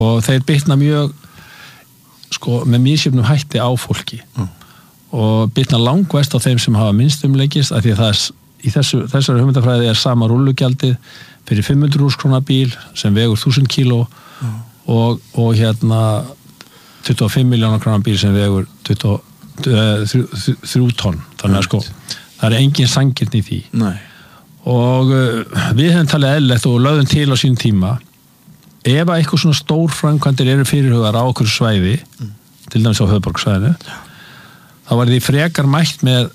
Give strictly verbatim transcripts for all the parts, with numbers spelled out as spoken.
og þeir bitna mjög sko með misjöfnum hætti á fólki mm. og bitna langvest á þeim sem hafa minnst umleikist af því að það er, í þessu, þessari hugmyndafræði er sama rúllugjaldið fyrir fimm hundruð þúsund króna bíl sem vegur þúsund kíló mm. og, og hérna tuttugu og fimm milljóna króna bíl sem vegur tuttugu, þrjú tonn þannig að sko það er engin sanngirni í því Nei. og uh, við hefum talið eðlilegt og lögðum til á sín tíma ef að eitthvað svona stór framkvæmdir eru fyrirhugar á okkur svæði mm. til dæmis á höfuðborgarsvæðinu þá var því frekar mætt með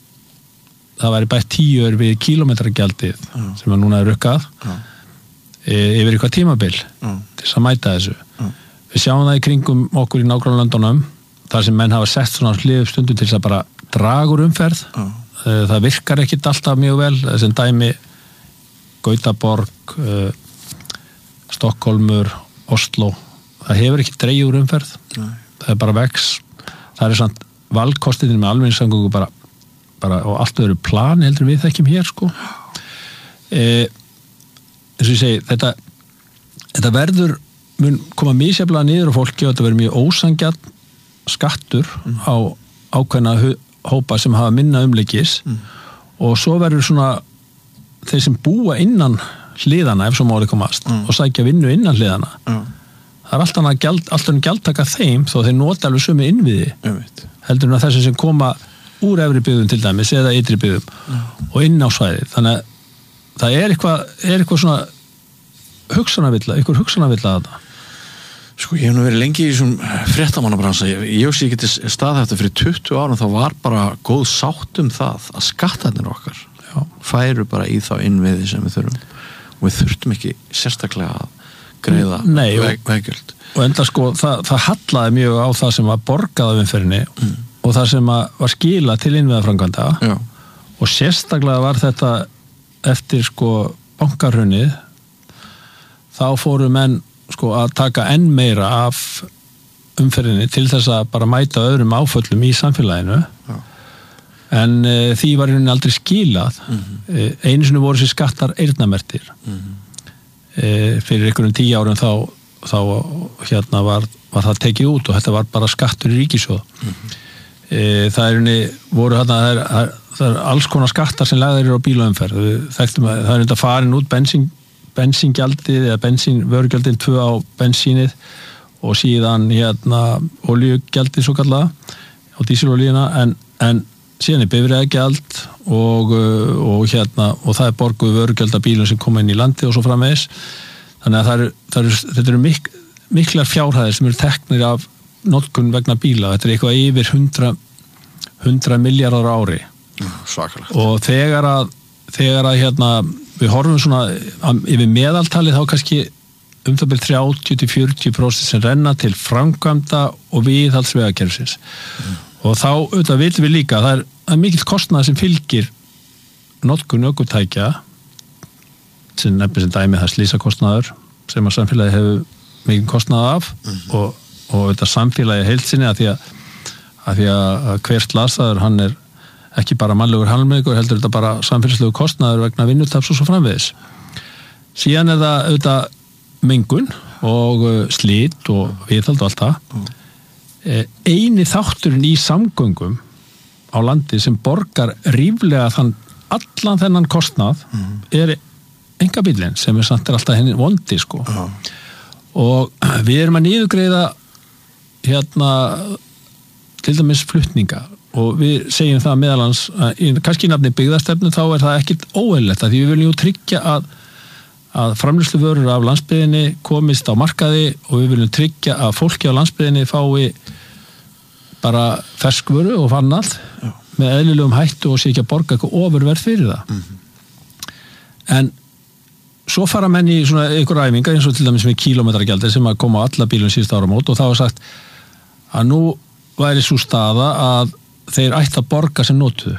það væri bætt tíu við kílómetragjaldið mm. sem að núna er rukkað mm. e, yfir eitthvað tímabil mm. til þess að mæta þessu mm. við sjáum það í kringum okkur í nágrannalöndunum þar sem menn hafa sett svona hliðup stundum til þess að bara draga úr umferð mm. e, það virkar ekkit alltaf mjög vel þessum dæmi Gautaborg e, Stokkólmur, Oslo það hefur ekki dregið úr umferð Nei. Það er bara vex það er samt valkostinir með almenningssamgöngu bara, bara og allt öðru plan heldur við þekkjum hér sko e, eins og ég segi þetta, þetta verður mun koma misjaflega niður á fólki og þetta verður mjög ósanngjarn skattur mm. á ákveðna hópa sem hafa minna umleikis mm. og svo verður svona þeir sem búa innan hliðana ef svo máli komast mm. og sækja vinnu innan hliðana mm. það er alltaf að gjald, alltaf að gjaldtaka þeim þó þeir nota alveg sömu innviði mm. heldur en að þessum sem koma úr efri byggðum til dæmis eða ytri byggðum mm. og inn á svæði þannig að það er eitthvað, er eitthvað svona hugsanavilla, eitthvað hugsanavilla að það Sko ég hef nú verið lengi í þessum fréttamannabransa ég, ég sé ekki til stað þetta fyrir tuttugu árum þá var bara góð sátt um það að skattarnir okkar Já. Færu bara í þá innviði sem við þurfum og við þurftum ekki sérstaklega að greiða Nei, veg, veggjöld og enda sko það, það hallaði mjög á það sem var borgað af umferðinni mm. og það sem var skilað til innviðaframkvæmda og sérstaklega var þetta eftir sko bankahrunið þá fóru menn sko að taka enn meira af umferðinni til þess að bara mæta öðrum áföllum í samfélaginu Já. En e, því var henni aldrei skilað mm-hmm. e, einu sinni voru þessi skattar eyrnamertir mm-hmm. e, fyrir einhverjum tíu árum þá, þá hérna var, var það tekið út og þetta var bara skattur í ríkissjóð mm-hmm. e, það er henni voru hérna það er, það er alls konar skattar sem lagðir eru á bílaumferð þekktum að það er þetta farin út bensín, bensíngjaldið eða bensín vörugjaldið tvö á bensínið og síðan hérna olíugjaldið svo kallaða á dísilolíuna en, en síðan er bifreiðagjald og, og hérna og það er borguð vörugjald af bílum sem koma inn í landi og svo framvegis þannig að það eru, það eru, þetta eru mik, miklar fjárhæðir sem eru teknir af notkun vegna bíla, þetta er eitthvað yfir hundra milljarðar á ári Svakalegt og þegar að, þegar að hérna, við horfum svona yfir meðaltali þá kannski um það byrð þrjátíu til fjörutíu prósent sem renna til framkvæmda og viðhaldsvegakerfisins mm. og þá auðvitað vitum við líka það er, það er mikill kostnað sem fylgir notkun ökutækja sem nefnir sem dæmi það slísakostnaður sem að samfélagi hefur mikil kostnað af mm-hmm. og, og þetta samfélagi heilsinni að því að, að, því að hver slasaður hann er ekki bara mannlegur handlegur heldur þetta bara samfélagslegu kostnaður vegna vinnutaps og svo framvegis síðan er það auðvitað mengun og slit og viðhald og allt það mm. eini þátturinn í samgöngum á landi sem borgar ríflega þann allan þennan kostnað mm. er einkabíllinn sem er samt er alltaf henni vondi sko uh. og við erum að niðurgreiða hérna til dæmis flutninga og við segjum það meðalans kannski í nafni byggðastefnu þá er það ekkit óeðlilegt því við viljum tryggja að að framleiðsluvörur af landsbyggðinni komist á markaði og við viljum tryggja að fólki á landsbyggðinni fái bara ferskvöru og fannall Já. Með eðlilegum hættu og sé ekki að borga eitthvað ofurverð fyrir það mm-hmm. en svo fara menn í svona einhver æfingar eins og til dæmis með kílómetragjaldi sem að koma á alla bílum síðust áramót og þá var sagt að nú væri svo staða að þeir ætti að borga sem notuðu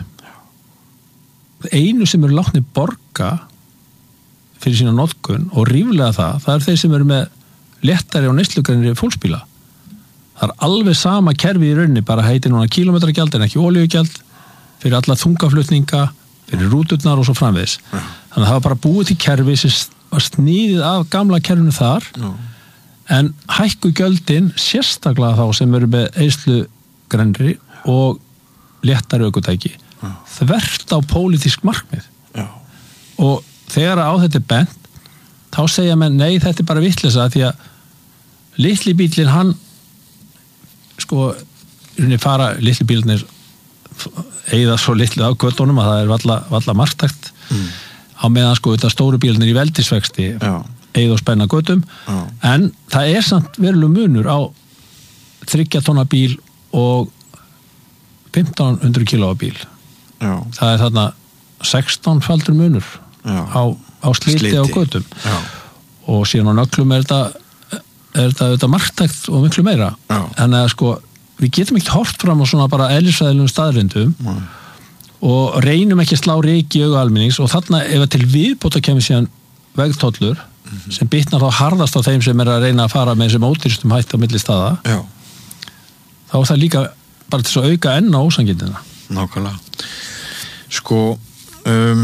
einu sem eru látni borga fyrir sína notkun og ríflega það, það er þeir sem eru með léttari og neyslugrænri fólksbíla. Það er alveg sama kerfi í rauninni, bara heitir núna kílómetragjald en ekki olíugjald, fyrir alla þungaflutninga, fyrir rúturnar og svo framvegis. Ja. Þannig að það var bara búið til kerfi sem var sníðið af gamla kerfinu þar, ja. en hækku gjöldin sérstaklega þá sem eru með eyðslugrenri og léttari ökutæki Já. þvert á pólitísk markmið Já. og þegar á þetta er bent þá segja menn, nei þetta er bara vitleysa því að litli bílinn hann sko, fara litli bílarnir eigða svo litlu á göttunum að það er valla, valla marktækt mm. á meðan sko þetta stóru bílarnir í veldisvexti eigða og spenna göttum Já. En það er samt veruleg munur á þriggja tonna bíl og fimmtán hundruð kílóa bíl Já. Það er þarna sextán faldur munur á, á sliti, sliti á göttum Já. Og síðan á nöglum er þetta er þetta, þetta marktækt og miklu meira Já. En að sko við getum ekkert hort fram á svona bara eðlisfræðilegum staðreyndum mm. og reynum ekki að slá ryki í auga almennings og þarna ef að til viðbóta kemur síðan vegtollur mm-hmm. sem bitnar þá harðast á þeim sem er að reyna að fara með þessum ódýrstum hætti á milli staða Já. Þá er það líka bara til að auka enn á ósangindina Nákvæmlega sko um,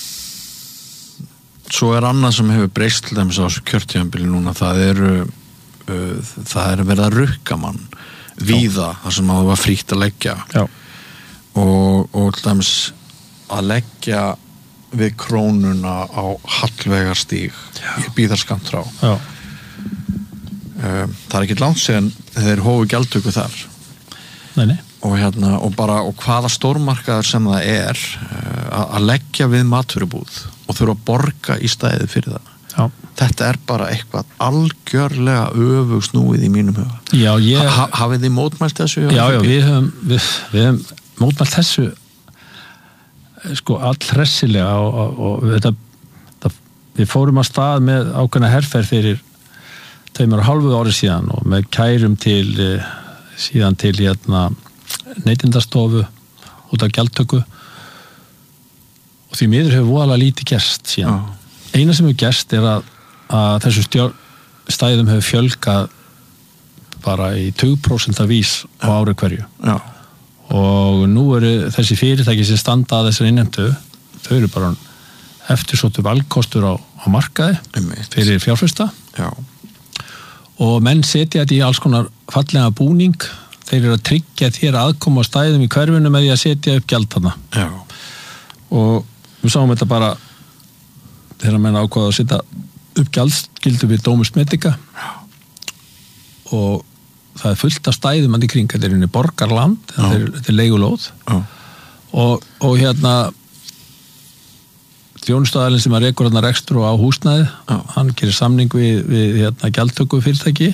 svo er annað sem hefur breyst til dæmis á þessu kjörtíðanbili núna það eru uh, það er verið að rukka mann víða þar sem það var frítt að leggja Já. og, og til dæmis að leggja við krónuna á hallvegarstíg í Bíðarskamtrá um, það er ekki langt síðan þeir hófu gjaldtöku þar nei, nei. Og, hérna, og, bara, og hvaða stórmarkaður sem það er uh, að leggja við matvörubúð og þurfa að borga í stæði fyrir það Já. Þetta er bara eitthvað algjörlega öfug snúið í mínum huga. Já, ég... Ha, hafið þið mótmælt þessu? Já, já, við höfum, við, við höfum mótmælt þessu sko allhressilega og, og, og þetta, það, við fórum að stað með ákveðna herferð fyrir tveimur og hálfu ári síðan og með kærum til síðan til hérna neytendastofu út af gjaldtöku og því miður hefur voðalega lítið gerst síðan. Já. Eina sem hefur gerst er að, að þessu stjórn, stæðum hefur fjölgað bara í tuttugu prósent vís á ári hverju. Já. Og nú eru þessi fyrirtæki sem standa að þessari innheimtu, þau eru bara eftirsóttu valkostur á, á markaði Einmitt. Fyrir fjárfesta. Já. Og menn setja þetta í alls konar fallega búning, þeir eru að tryggja þér aðkoma á stæðum í hverfinu með því að setja upp gjald þarna. Já. Og við sáum þetta bara þegar menn ákvaða að setja upp gjaldskyldu við Domus Medica og það er fullt af stæðum hann í kring, þetta er einnig borgarland þetta er, þetta er leigulóð og, og hérna þjónustaðalinn sem að rekur hérna rekstur og á húsnæði Já. Hann gerir samning við, við hérna, gjaldtöku fyrirtæki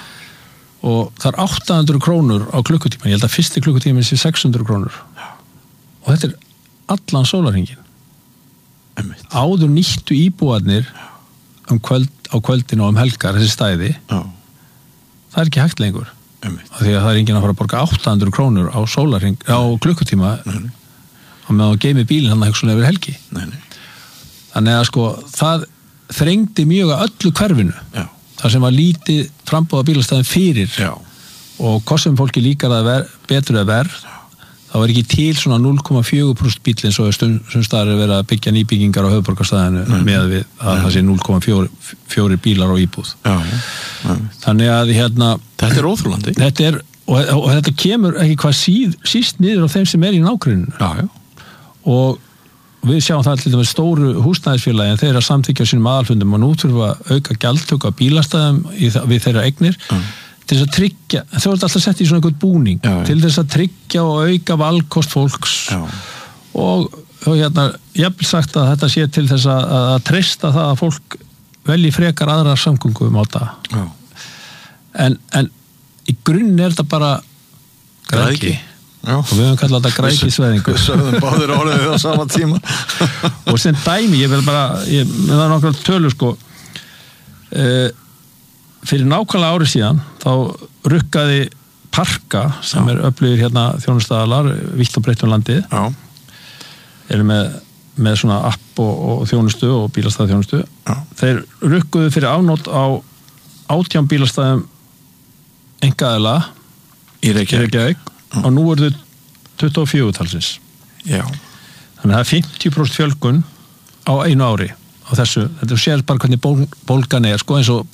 og það er átta hundruð krónur á klukkutíma, ég held að fyrsti klukkutíma sé sex hundruð krónur Já. Og þetta er allan sólarhringin Einmitt. Áður nýttu íbúarnir um kvöld, á kvöldinu og um helgar þessi stæði Já. Það er ekki hægt lengur Einmitt. Því að það er enginn að fara að borga átta hundruð krónur á sólarhring, á klukkutíma nei, nei. og með að geimi bílinn hann að hugsunlega yfir helgi nei, nei. Þannig að sko það þrengdi mjög að öllu hverfinu Já. Það sem var lítið frambúða bílastæðin fyrir Já. og hvort sem fólki líkar að ver, betur að verð það var ekki til svona núll komma fjögur prósent bíl eins og stundstaðar er verið að byggja nýbyggingar á höfuðborgarstæðinu með við að Nei. Það sé núll komma fjögur bílar á íbúð Já. Já. Þannig að hérna þetta er óþolandi þetta er, og, og þetta kemur ekki hvað síð, síst niður á þeim sem er í nágruninu og við sjáum það til dæmis stóru húsnæðisfélagi en þeir eru að samþykkja á sínum aðalfundum og nú þurfa að auka gjaldtöku á bílastæðum við þeirra eignir Já. Til þess að tryggja, þau eru alltaf sett í svona einhvern búning já, til þess að tryggja og auka valkost fólks já. Og, og hérna, ég hef sagt að þetta sé til þess að, að treysta það að fólk velji frekar aðrar samgöngum á það en, en í grunn er þetta bara græki og við höfum kallað þetta grækisveðingu við sögðum báðir orðið á sama tíma og sem dæmi, ég vil bara ég, með það nokkrar tölur sko eða uh, fyrir nákvæmlega ári síðan þá rukkaði Parka sem Já. Er öflugir hérna þjónustaðalar vítt og breitt um landið Já. Eru með, með svona app og, og þjónustu og bílastæðaþjónustu þeir rukkuðu fyrir afnót á átján bílastæðum einkaaðila í Reykjavík og nú eru þau tuttugu og fjögur talsins Já. Þannig að það er fimmtíu prósent fjölgun á einu ári á þessu, þetta sér bara hvernig ból, bólgan er sko eins og bara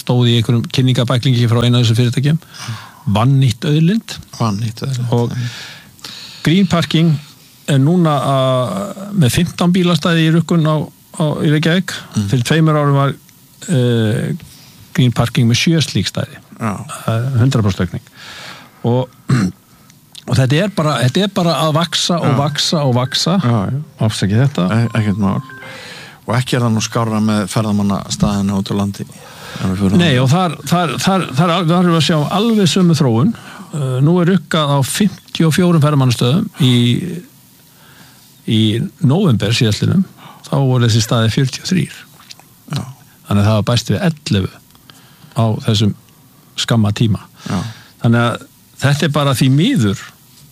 stóð í einhverjum kynningabæklingi frá einu af þessum fyrirtækjum, vannýtt auðlind vannýtt auðlind og Green Parking er núna að, með fimmtán bílastæði í rukkun á, á í Reykjavík mm. fyrir tveimur árum var uh, Green Parking með sjö slík stæði Já. hundrað prósent aukning og, og þetta er bara þetta er bara að vaksa og vaksa og vaksa afsækja þetta e ekkert mál og ekki er það nú skárra með ferðamannastaðina út á landi Nei og þar, þar, þar, þar, þar erum við að sjá alveg sömu þróun uh, nú er rukkað á fimmtíu og fjórum ferðamannastöðum í í nóvember síðastlinum þá voru þessi staði fjörutíu og þrír Já. Þannig að það var bæst við ellefu á þessum skamma tíma Já. Þannig að þetta er bara því miður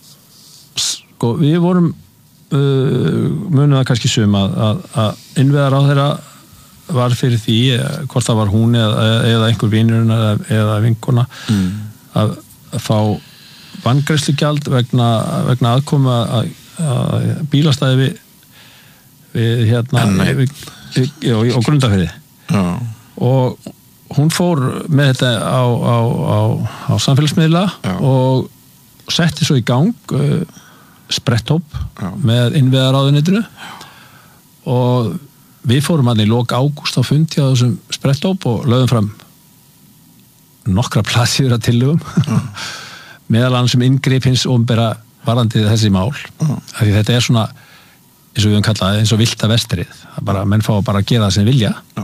sko við vorum uh, munum það kannski sum að, að, að innviðar á þeirra var fyrir því, hvort það var hún eða, eða einhver vinurinn eða, eða vinkona mm. að, að fá vangreiðslugjald vegna, vegna aðkomu að, að bílastæði við, við hérna við, við, já, á Grundarfirði Já. Og hún fór með þetta á, á, á, á samfélagsmiðla Já. Og setti svo í gang uh, spretthóp með innviðaráðuneytinu og við fórum hann í lok ágúst á fundi á þessum spretthóp og lögðum fram nokkra plassir að tillögum mm. meðal annars sem inngrip hins opinbera varðandi þessi mál mm. af því þetta er svona eins og við höfum kallað eins og villta vestrið bara, menn fá bara að gera það sem vilja mm.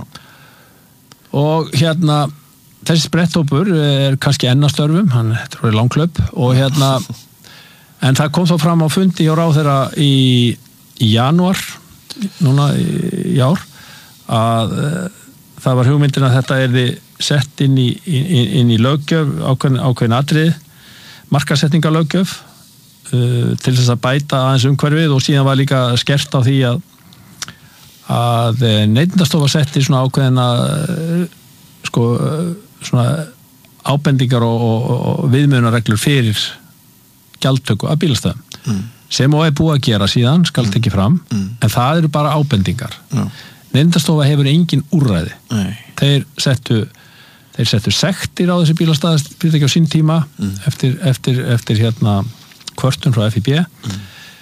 og hérna þessi spretthópur er kannski enn að störfum hann er langklöp og hérna en það kom þá fram á fundi hjá ráðherra í, í janúar núna í, í ár að uh, það var hugmyndin að þetta erði sett inn í, inn, inn í löggjöf ákveðin, ákveðin atrið markasetningalöggjöf uh, til þess að bæta aðeins umhverfið og síðan var líka skert á því að að Neytendastofa setti svona ákveðina uh, sko uh, svona ábendingar og, og, og viðmiðunarreglur fyrir gjaldtöku af bílastæðum mm. sem og er búið að gera síðan, skal mm. tekið fram mm. en það eru bara ábendingar mm. Neytendastofa hefur engin úrræði Nei. þeir settu þeir settu sektir á þessi bílastæðast fyrirtæki á sín tíma mm. eftir, eftir, eftir hérna kvörtun frá F I B mm.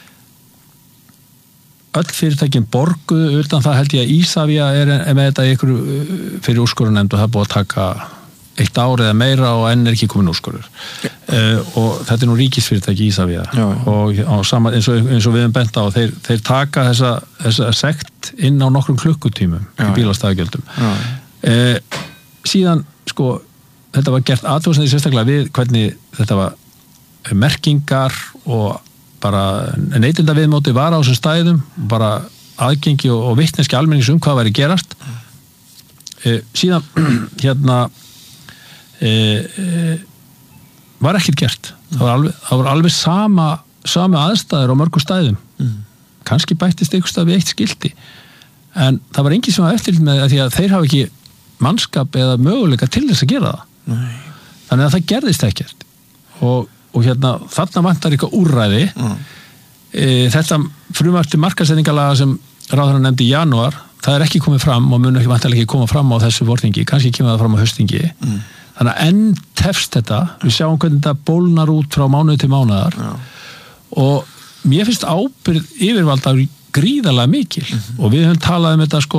öll fyrirtækin borguðu utan það held ég að Ísavía er, er með þetta ykkur fyrir úrskurðarnefnd og það er búið að taka eitt ár eða meira og enn er ekki komin úrskurður ja. uh, og þetta er nú ríkisfyrirtæki Ísavía og á sama, eins, og, eins og við erum bent á þeir, þeir taka þessa, þessa sekt inn á nokkrum klukkutímum já, í bílastæðagjöldum uh, síðan sko þetta var gert athugasemd sérstaklega við hvernig þetta var merkingar og bara neytendaviðmóti var á þessum stæðum bara aðgengi og, og vitneski almennings um hvað væri gerast uh, síðan hérna E, e, var ekkert gert það var alveg, það var alveg sama sama aðstæður á mörgum stæðum mm. kannski bættist einhver stað við eitt skilti en það var engin sem var eftirlit með því að þeir hafa ekki mannskap eða möguleika til þess að gera það Nei. þannig að það gerðist ekkert og, og hérna þarna vantar eitthvað úrræði mm. e, þetta frumvarp til markaðssetningalaga sem ráðherra nefndi í janúar það er ekki komið fram og mun ekki vantarlega ekki koma fram á þessu vorþingi, kannski kemur það fram á haustingi mm. þannig að enn tefst þetta við sjáum hvernig þetta bólnar út frá mánuð til mánuðar Já. Og mér finnst ábyrgð yfirvalda gríðarlega mikil mm-hmm. og við höfum talað um þetta sko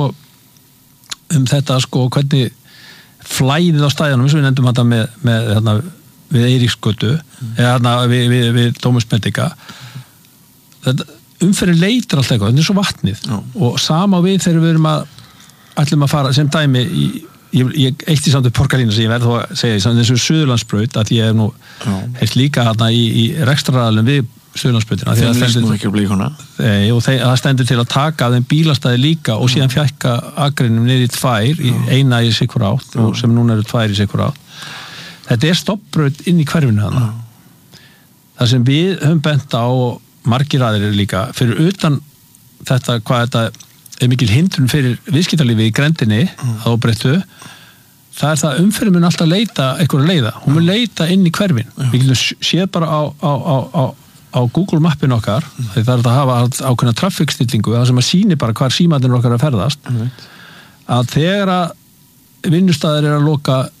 um þetta sko hvernig flæðið á stæðunum eins og við nefndum þetta með, með hérna, við Eiríksgötu mm. eða hérna við, við, við Dómusmedika þetta umferðin leitir alltaf eitthvað, þetta er svo vatnið Já. Og sama við þegar við erum að ætlum að fara sem dæmi í Ég, ég eitt í samt upp Porkalínu sem ég verð þó að segja samt eins og Suðurlandsbraut að ég hef nú heilt líka hérna í, í rekstraraðalum við Suðurlandsbrautina þeim líst nú ekki að blík hana e, og þeir, það stendur til að taka þeim bílastæði líka og síðan fjækka akrinum niður í tvær í eina í sikur átt og sem núna eru tvær í sikur átt þetta er stoppbraut inn í hverfinu hana það sem við höfum bent á og margir aðrir líka fyrir utan þetta hvað þetta er mikil hindrun fyrir viðskiptalífi í grendinni mm. á breyttu það er það umferðin mun alltaf leita einhverja leiða, hún mun leita inn í hverfin mm. við getum séð bara á, á, á, á, á Google mappin okkar mm. það er að hafa ákveðna traffikstillingu það sem að sýni bara hvar símaðurinn okkar er að ferðast mm. að þegar að vinnustæðir er að loka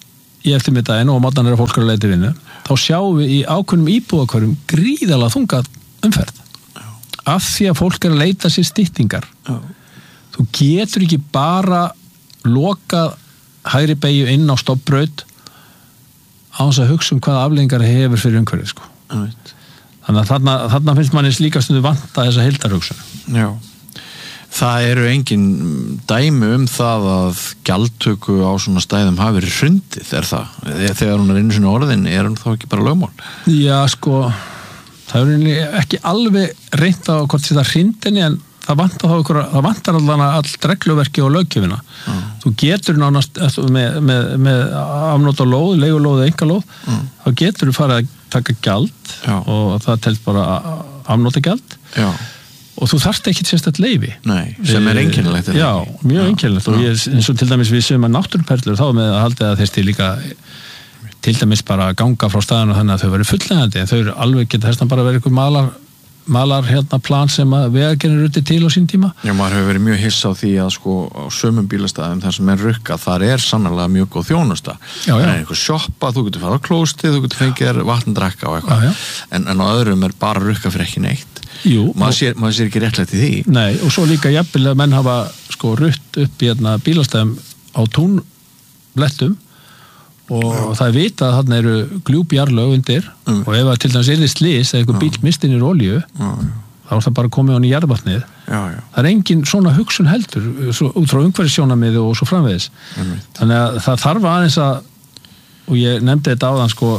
í eftirmiddaginn og á morgnan er að fólk er að leita í vinnu, þá sjáum við í ákveðnum íbúðakörfum gríðarlega þunga umferð. Já. Af því að fólk er að leita sér styttingar. Já. Þú getur ekki bara lokað hægri beygju inn á stoppbraut á þess að hugsa um hvaða afleiðingar hefur fyrir umhverfið, sko. Já. Þannig að þarna, þarna finnst manni líka stundu vanta þessa heildarhugsun. Já. Það eru engin dæmi um það að gjaldtöku á svona stæðum hafi verið hrundið, er það? Þegar hún er einu sinni orðin, er hún þá ekki bara lögmál? Já, sko, það er ekki alveg reynt á hvort þetta hrindinni, en það vantar, þá ykkur, það vantar allan allt regluverki og löggjöfina. Mm. Þú getur nánast með, með, með afnóta lóð, leigulóð eða engalóð, mm. þá getur þú farið að taka gjald. Já. Og það telt bara afnóta gjald. Já. Og þú þarft ekki sérstætt leyfi. Nei, sem er einkennilegt. Já, mjög einkennilegt. Og ég, eins og til dæmis við sem að náttúruperlur, þá með að halda að þessi líka til dæmis bara ganga frá staðinu þannig að þau verið fullnægjandi, en þau eru alveg geta þess að bara verið eitthvað malar malar hérna plan sem að vegagerðin rutti til á sín tíma. Já, maður hefur verið mjög hiss á því að sko á sömum bílastæðum þar sem er rukkað, þar er sannarlega mjög góð þjónusta. Já, já. Það er einhver sjoppa, þú getur farið á klóstið, þú getur fengið vatndrakka og eitthvað. Já, já. En, en á öðrum er bara rukkað fyrir ekki neitt. Jú. Maður sér, maður sér ekki réttlætt í því. Nei, og svo líka jafnvel að menn hafa sko rutt upp í hérna bílastæðum á túnblettum og já. Það er vitað að þarna eru gljúpjarlög undir mm. og ef að til dæmis er þið slys eða eitthvað bíl mistinir olíu já, já. Þá er það bara komið hann í jarðvatnið. Já, já. Það er engin svona hugsun heldur svo, út frá umhverfissjónarmiði og svo framvegis. Mm. Þannig að það þarf aðeins að, og ég nefndi þetta áðan sko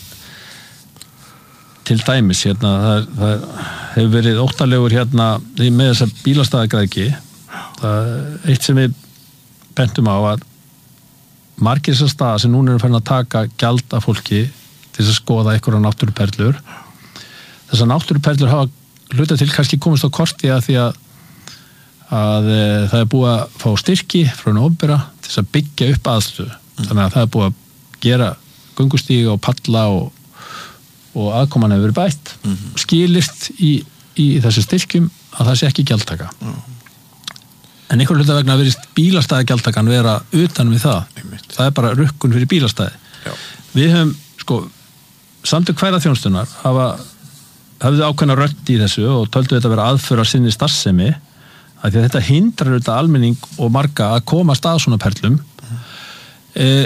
til dæmis hérna, það, það hefur verið óttalegur hérna með þessa bílastæðagræðki. Það er eitt sem við bentum á að margir þessar staða sem núna eru farin að taka gjald af fólki til þess að skoða einhverja náttúruperlur. Þessar náttúruperlur hafa hluta til kannski komist á korti að því að, að e, það er búið að fá styrki frá einu opinbera til þess að byggja upp aðstöðu. Mm. Þannig að það er búið að gera göngustíga og palla og, og aðkoman hefur verið bætt. Mm. Skilist í, í þessu styrkjum að það sé ekki gjaldtaka. Mm. En einhver hluta vegna verið bílastæðagjaldtakan vera utan við það. Einmitt. Það er bara rukkun fyrir bílastæði. Já. Við höfum, sko, samtök ferðaþjónustunar hafa hafðu ákveðna rödd í þessu og töldu þetta vera aðföra sinni starfsemi, að því að þetta hindrar auðvitað almenning og marga að koma að stað svona perlum. Mm. E,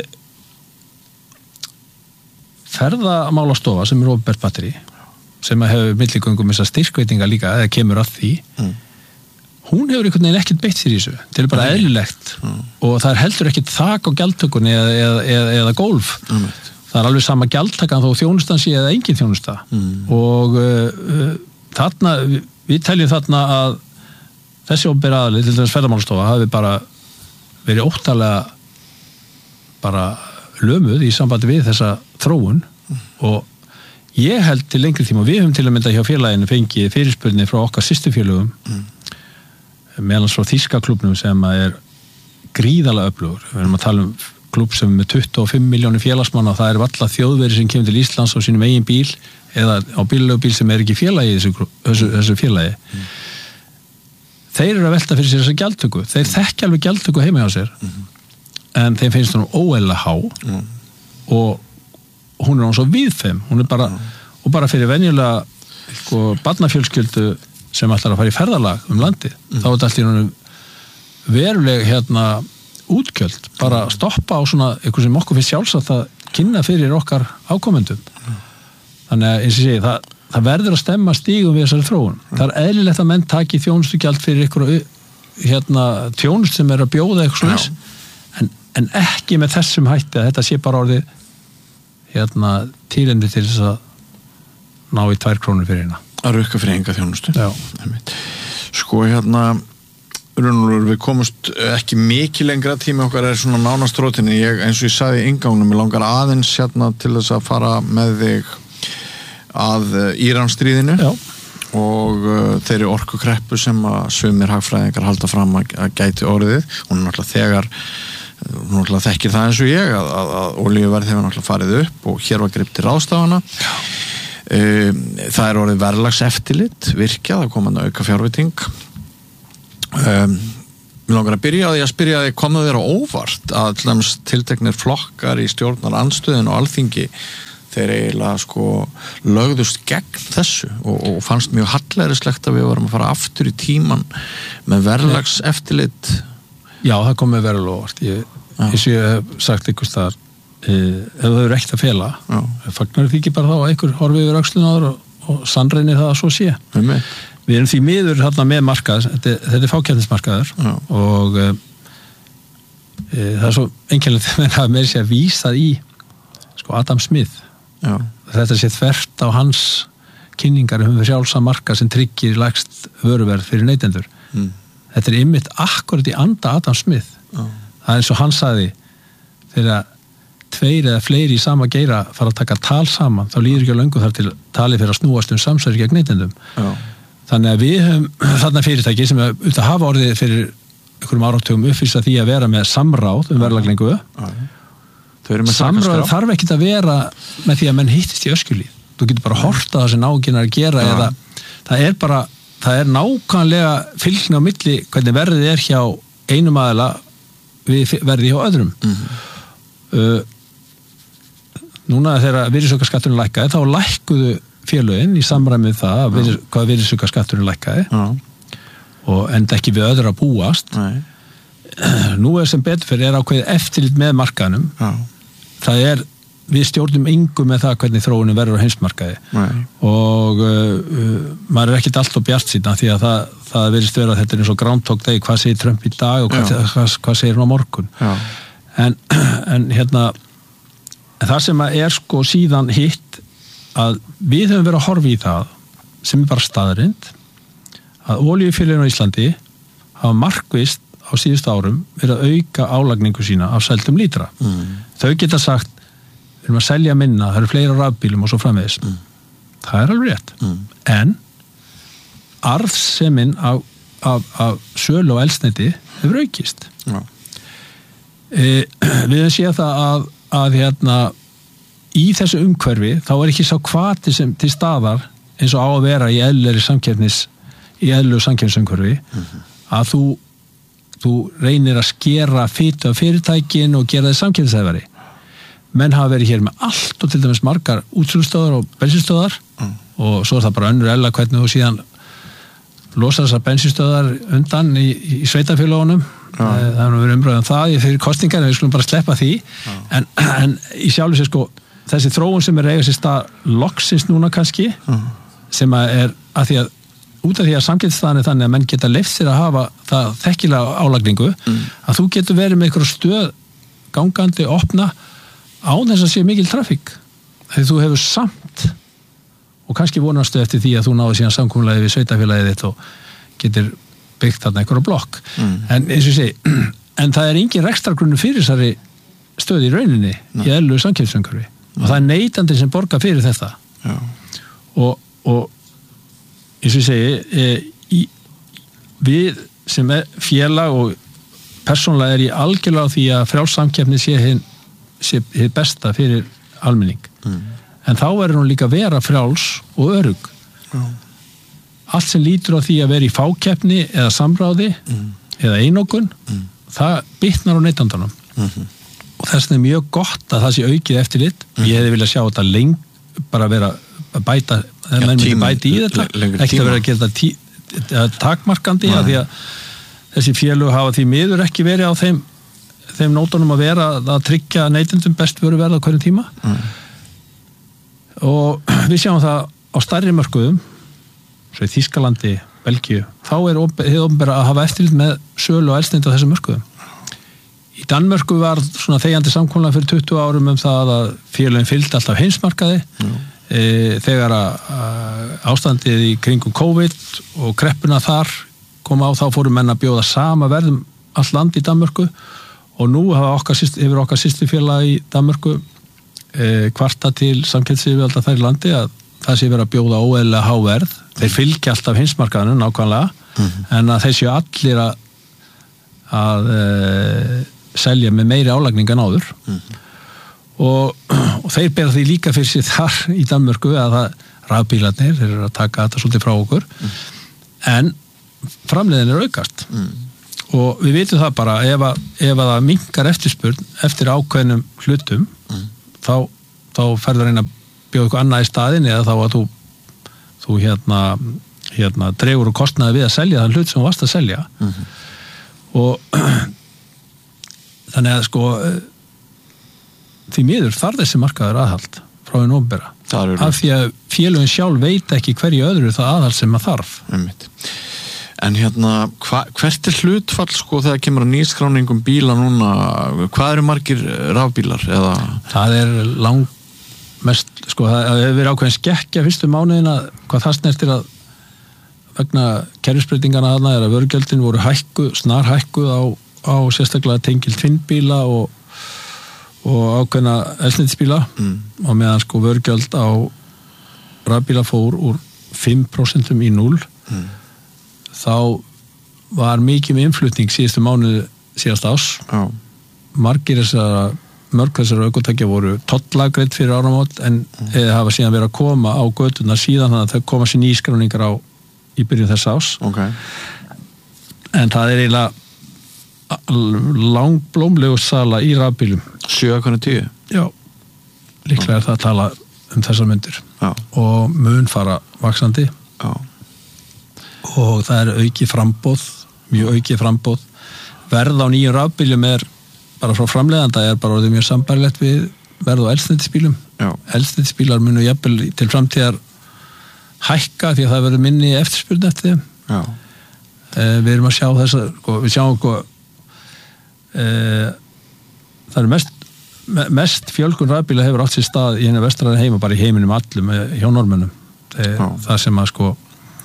ferðamálastofa sem er opinbert batteri, sem hefur milligöngum þessar styrkveitinga líka, eða kemur að því, mm. hún hefur einhvern veginn ekkert beitt fyrir þessu. Þetta er bara Nei. eðlilegt mm. og það er heldur ekkert þak á gjaldtökunni eða, eða, eða, eða gólf. Mm. Það er alveg sama gjaldtakan þó þjónustansi eða engin þjónusta. Mm. Og uh, þarna, við, við teljum þarna að þessi opinbera aðli, til dæmis ferðamálastofa, hafi bara verið óttalega bara lömuð í sambandi við þessa þróun mm. og ég held til lengri tíma, við höfum til að mynda hjá félaginu fengið fyrirspurni frá okkar systurfélögum mm. meðan frá þýska klúbnum sem er gríðalega öflugur. Við erum að tala um klúb sem er með tuttugu og fimm milljónir félagsmanna og það er valla þjóðveri sem kemur til Íslands á sínum eigin bíl eða á bíllegubíl sem er ekki félagi í þessu, þessu, þessu félagi. Mm. Þeir eru að velta fyrir sér þessa gjaldtöku. Þeir þekkja alveg gjaldtöku heima hjá sér mm. en þeim finnst hún óeðlilega há mm. og hún er án svo viðfeim. Hún er bara, mm. og bara fyrir venjulega sko, barnafjölskyldu sem ætlar að fara í ferðalag um landið, mm. þá er þetta allt í raunum veruleg hérna útgjöld, bara að stoppa á svona eitthvað sem okkur finnst sjálfsagt að kynna fyrir okkar ákomendum. Mm. Þannig að eins og segi, það, það verður að stemma stígum við þessari þróun. Mm. Það er eðlilegt að menn taki þjónustugjald fyrir ykkur hérna þjónust sem er að bjóða eitthvað svona, en, en ekki með þessum hætti að þetta sé bara orðið hérna tílendi til þess að ná í tvær krónur fyrir hérna. Að rukka fyrir enga þjónustu. Já. Sko hérna Runur, við komumst ekki mikið lengra, tími okkar er svona nánast rótinni. Ég, eins og ég sagði í inngangnum, ég langar aðeins hérna til þess að fara með þig að Íransstríðinu Já. og uh, þeirri orkukreppu sem að sumir hagfræðingar halda fram að, að gæti orðið. Hún er náttúrulega þegar hún náttúrulega þekkir það eins og ég að, að, að olíuverð hefur náttúrulega farið upp og hér var gripið til ráðstafana. Um, það er orðið verðlagseftirlit virkja, það kom að auka fjárveiting. Um, Mér langar að byrja á því að spyrja því kom það þér á óvart að til dæmis tilteknir flokkar í stjórnar andstöðin og alþingi þeir eiginlega sko lögðust gegn þessu og, og fannst mjög hallærislegt að við varum að fara aftur í tíman með verðlags eftirlit. Já, það kom með verulega óvart. Ég, eins og ég hef sagt einhvers þar, e, ef það eru ekkert að fela, fagnar því ekki bara þá að einhver horfi yfir öxlun áður og, og sannreinir það að svo sé. Við, við erum því miður hérna með markað, þetta, þetta er fákeppnismarkaður og e, e, það er svo einkennilegt að með sér að vísa í sko Adam Smith. Já. Þetta sé þvert á hans kynningar um sjálfsa marka sem tryggir lægst vöruverð fyrir neytendur. Mm. Þetta er einmitt akkurat í anda Adam Smith. Já. Það er eins og hann sagði þegar tveir eða fleiri í sama geira fara að taka tal saman, þá líður ekki á löngu þar til tali fyrir að snúast um samsæri gegn neytendum. Já. Þannig að við höfum þarna fyrirtæki sem er út að hafa orðið fyrir einhverjum áratugum uppvísa því að vera með samráð um verðlagningu. Já. Samráð þarf ekki að vera með því að menn hittist í öskjulíð. Þú getur bara horta það sem nákvæmlega að gera ja. Eða það er bara, það er nákvæmlega fylgni á milli hvernig verðið er hjá einum aðila við verðið hjá öðrum. Mm-hmm. uh, Núna þegar virðisaukaskatturinn lækkaði þá lækkuðu félögin í samræmið það ja. Virðis, hvað virðisaukaskatturinn lækkaði ja. Og enda ekki við öðru að búast. Nei. Nú er sem betur fyrir er ákveðið eftirlit með markaðnum. Já. Það er, við stjórnum engu með það hvernig þróunin verður á heimsmarkaði. Nei. Og uh, maður er ekkert allt og bjart síðan því að það, það verðist vera að þetta er eins og Groundhog Day, hvað segir Trump í dag og hvað, hvað, hvað segir hann á morgun. En, en hérna það sem er sko síðan hitt að við höfum verið að horfa í það sem er bara staðrind að olíufélögin á Íslandi hafa markvist á síðustu árum verið að auka álagningu sína af seldum lítra. Mm. Þau geta sagt, við erum að selja minna, það eru fleira rafbílum og svo framvegis. Mm. Það er alveg rétt. Mm. En arðsemin af, af, af sölu og eldsneyti hefur aukist. Ja. E, við höfum séð það að, að hérna, í þessu umhverfi þá er ekki sá hvati sem til staðar eins og á að vera í eðlilegri samkeppnis í eðlilegu samkeppnisumhverfi mm-hmm. að þú þú reynir að skera fitu af fyrirtækin og gera þið samkeppnishæfari. Menn hafa verið hér með allt og til dæmis margar útsölustöðar og bensinstöðar mm. og svo er það bara önnur ella hvernig þú síðan losa þessar bensinstöðar undan í, í sveitafélögunum. Mm. Það er nú verið umræðan það í fyrir kostingar en við skulum bara sleppa því. Mm. En, en í sjálfu sér sko þessi þróun sem er eiga sér stað loksins núna kannski mm. sem að er að því að út af því að samkeppnisstaðan er þannig að menn geta leyft sér að hafa það þekkilega álagningu mm. að þú getur verið með einhverju stöð gangandi, opna án þess að sé mikil trafík þegar þú hefur samt og kannski vonastu eftir því að þú náðu síðan samkomulagi við sveitafélagið þitt og getur byggt þarna einhverju blokk mm. en eins og ég segi, en það er engin rekstrargrunnu fyrir þessari stöð í rauninni Nei. Í eðlilegu samkeppnisumhverfi mm. og það er neytandi sem borgar fyrir þetta Já. og, og eins og ég segi e, í, við sem er félag og persónulega er ég algjörlega á því að frjálssamkeppni sé hinn sé hið besta fyrir almenning mm. en þá verður hún líka að vera frjáls og örugg mm. allt sem lítur á því að vera í fákeppni eða samráði mm. eða einokun mm. það bitnar á neytandanum mm-hmm. og þess vegna er mjög gott að það sé aukið eftirlit mm. ég hefði viljað sjá þetta lengt bara vera að bæta ja, menn myndi bæti í þetta ekki að vera að gera þetta tí, takmarkandi ja. Að því að þessi félög hafa því miður ekki verið á þeim þeim nótunum að vera að tryggja neytendum best veru verða á hverjum tíma mm. og við sjáum það á stærri mörkuðum svo í Þýskalandi, Belgíu þá er þið ofnbæra að hafa eftirlit með sölu og eldsneyti á þessum mörkuðum í Danmörku var svona þegjandi samkomulag fyrir tuttugu árum um það að félögin fylgdi alltaf heimsmarkaði mm. e, þegar að, að ástandið í kringum COVID og kreppuna þar kom á þá fóru menn að bjóða sama verðum all land í Danmörku og nú hafa okkar, hefur okkar systurfélag í Danmörku e, kvarta til samkeppnisyfirvalda þær í landi að það sé verið að bjóða óeðlilega há verð. Þeir fylgja alltaf heimsmarkaðinu nákvæmlega mm-hmm. en að þeir séu allir að, að e, selja með meiri álagning en áður mm-hmm. og, og þeir bera því líka fyrir sér þar í Danmörku að það rafbílarnir, þeir eru að taka þetta svolítið frá okkur mm. en framleiðin er aukast mm. og við vitum það bara ef að, ef að það minnkar eftirspurn eftir ákveðnum hlutum mm. þá, þá ferður að reyna að bjóða eitthvað annað í staðin eða þá að þú, þú hérna, hérna dregur og kostnaði við að selja þann hlut sem þú varst að selja mm-hmm. og þannig að sko því miður þarf þessi markaður aðhald frá hinu opinbera af því að félögin sjálf veit ekki hverju öðru það aðhald sem maður þarf Einmitt. En hérna, hva, hvert er hlutfall sko þegar kemur að nýskráningum bíla núna, hvað eru margir rafbílar? Eða? Það er lang mest, sko það hefur verið ákveðin skekkja fyrstu mánuðina hvað það snertir að vegna kerfisbreytingana þarna er að vörugjöldin voru hækkuð, snar hækkuð á, á sérstaklega tengil tvinnbíla og, og ákveðina eldsneytisbíla mm. og meðan sko vörugjöld á rafbíla fór úr fimm prósent í núll mm. þá var mikið með innflutning síðustu mánuði síðast ás oh. margir þessara mörg þessara ökutækja voru tollagreidd fyrir áramót en mm. eða hafa síðan verið að koma á götuna síðan þannig að þau koma sér nýskráningar á í byrjun þess ás okay. en það er eiginlega langblómlegu sala í rafbílum sjö komma tíu já, líklega er það að tala um þessar myndir já. Og mun fara vaxandi já og það er aukið frambóð, mjög aukið frambóð. Verð á nýjum rafbílum er bara frá framleiðanda er bara orðið mjög sambærilegt við verð á eldsneytisbílum. Eldsneytisbílar munu jafnvel til framtíðar hækka því að það verður minni eftirspurn eftir þeim. Já. Eh, við erum að sjá þess að, sko, við sjáum sko, eh, það er mest, mest fjölgun rafbíla hefur átt sér stað í henni vestræðin heima, bara í heiminum allum, hjá normönnum. Það sem að sko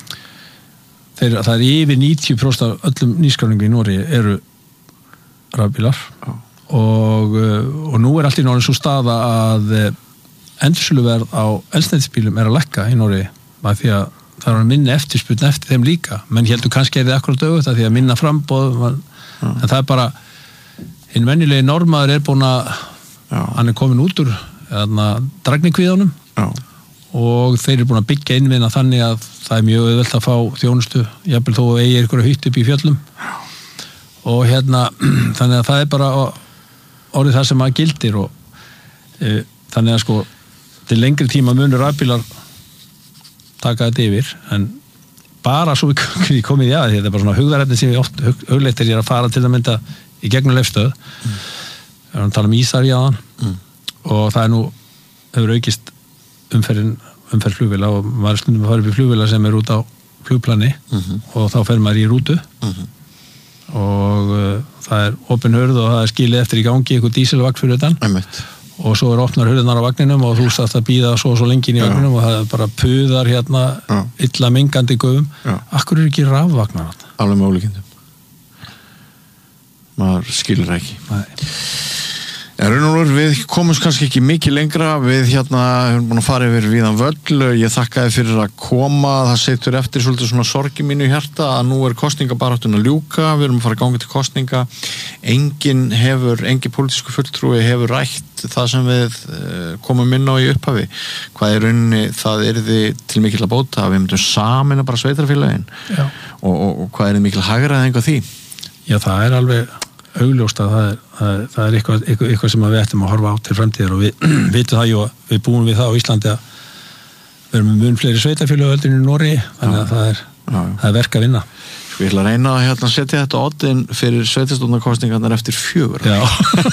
Þeir, það er yfir níutíu prósent af öllum nýskráningum í Nóri eru rafbílar oh. og, og nú er allt í Nóri svo staða að endursöluverð á eldsneytisbílum er að lekka í Nóri af því að það er minni eftirspurn eftir þeim líka, menn heldur kannski er það akkurat auðvitað af því að minna framboð man, oh. en það er bara hinn venjulegi normaður er búin að oh. hann er komin út úr dragnikvíðunum oh. og þeir eru búin að byggja innvinna þannig að það er mjög auðvelt að fá þjónustu jafnvel þó að eigi einhverju hytt upp í fjöllum og hérna þannig að það er bara orðið það sem að gildir og e, þannig að sko til lengri tíma munur rafbílar taka þetta yfir en bara svo við komum í það þetta er bara svona hugðarefni sem við oft hug, hugleittir er að fara til að mynda í gegnum leifstöð mm. við erum að tala um Ísar í aðan mm. og það er nú hefur aukist umferðin umferð flugvéla og maður stundum að fara upp í flugvéla sem er út á flugplani mm-hmm. og þá fer maður í rútu mm-hmm. og uh, það er opin hurð og það er skilið eftir í gangi eitthvað dísilvagn fyrir utan Einmitt. Og svo er opnar hurðunar á vagninum og þú stast að býða svo og svo lengi í vagninum og það er bara puðar hérna Já. Illa mengandi gufum Akkur er ekki rafvagnar Alveg með ólíkindum maður skilur ekki Nei En raunur, við komumst kannski ekki mikið lengra, við hérna höfum búin að fara yfir víðan völl, ég þakkaði fyrir að koma, það setur eftir svolítið svona sorgi mínu í hjarta að nú er kosningabaráttun að ljúka, við erum að fara að ganga til kosninga, engin hefur, engin pólitísku fulltrúi hefur rætt það sem við komum inn á í upphafi, hvað er rauninni, það yrði til mikil að bóta, við myndum samin að bara sveitarfélagin og, og, og hvað er mikil hagræðing á því? Já, það er alveg augljóst að það er, það er, það er eitthvað, eitthvað, eitthvað sem við ættum að horfa á til framtíðar og við vitum það jú að við búum við það á Íslandi að við erum með mun fleiri sveitarfélög heldur en í Noregi þannig að það er, já, já. Það er verk að vinna Sko ég ætla að reyna að hérna, setja þetta oddin fyrir sveitarstjórnarkosningarnar eftir fjögur Já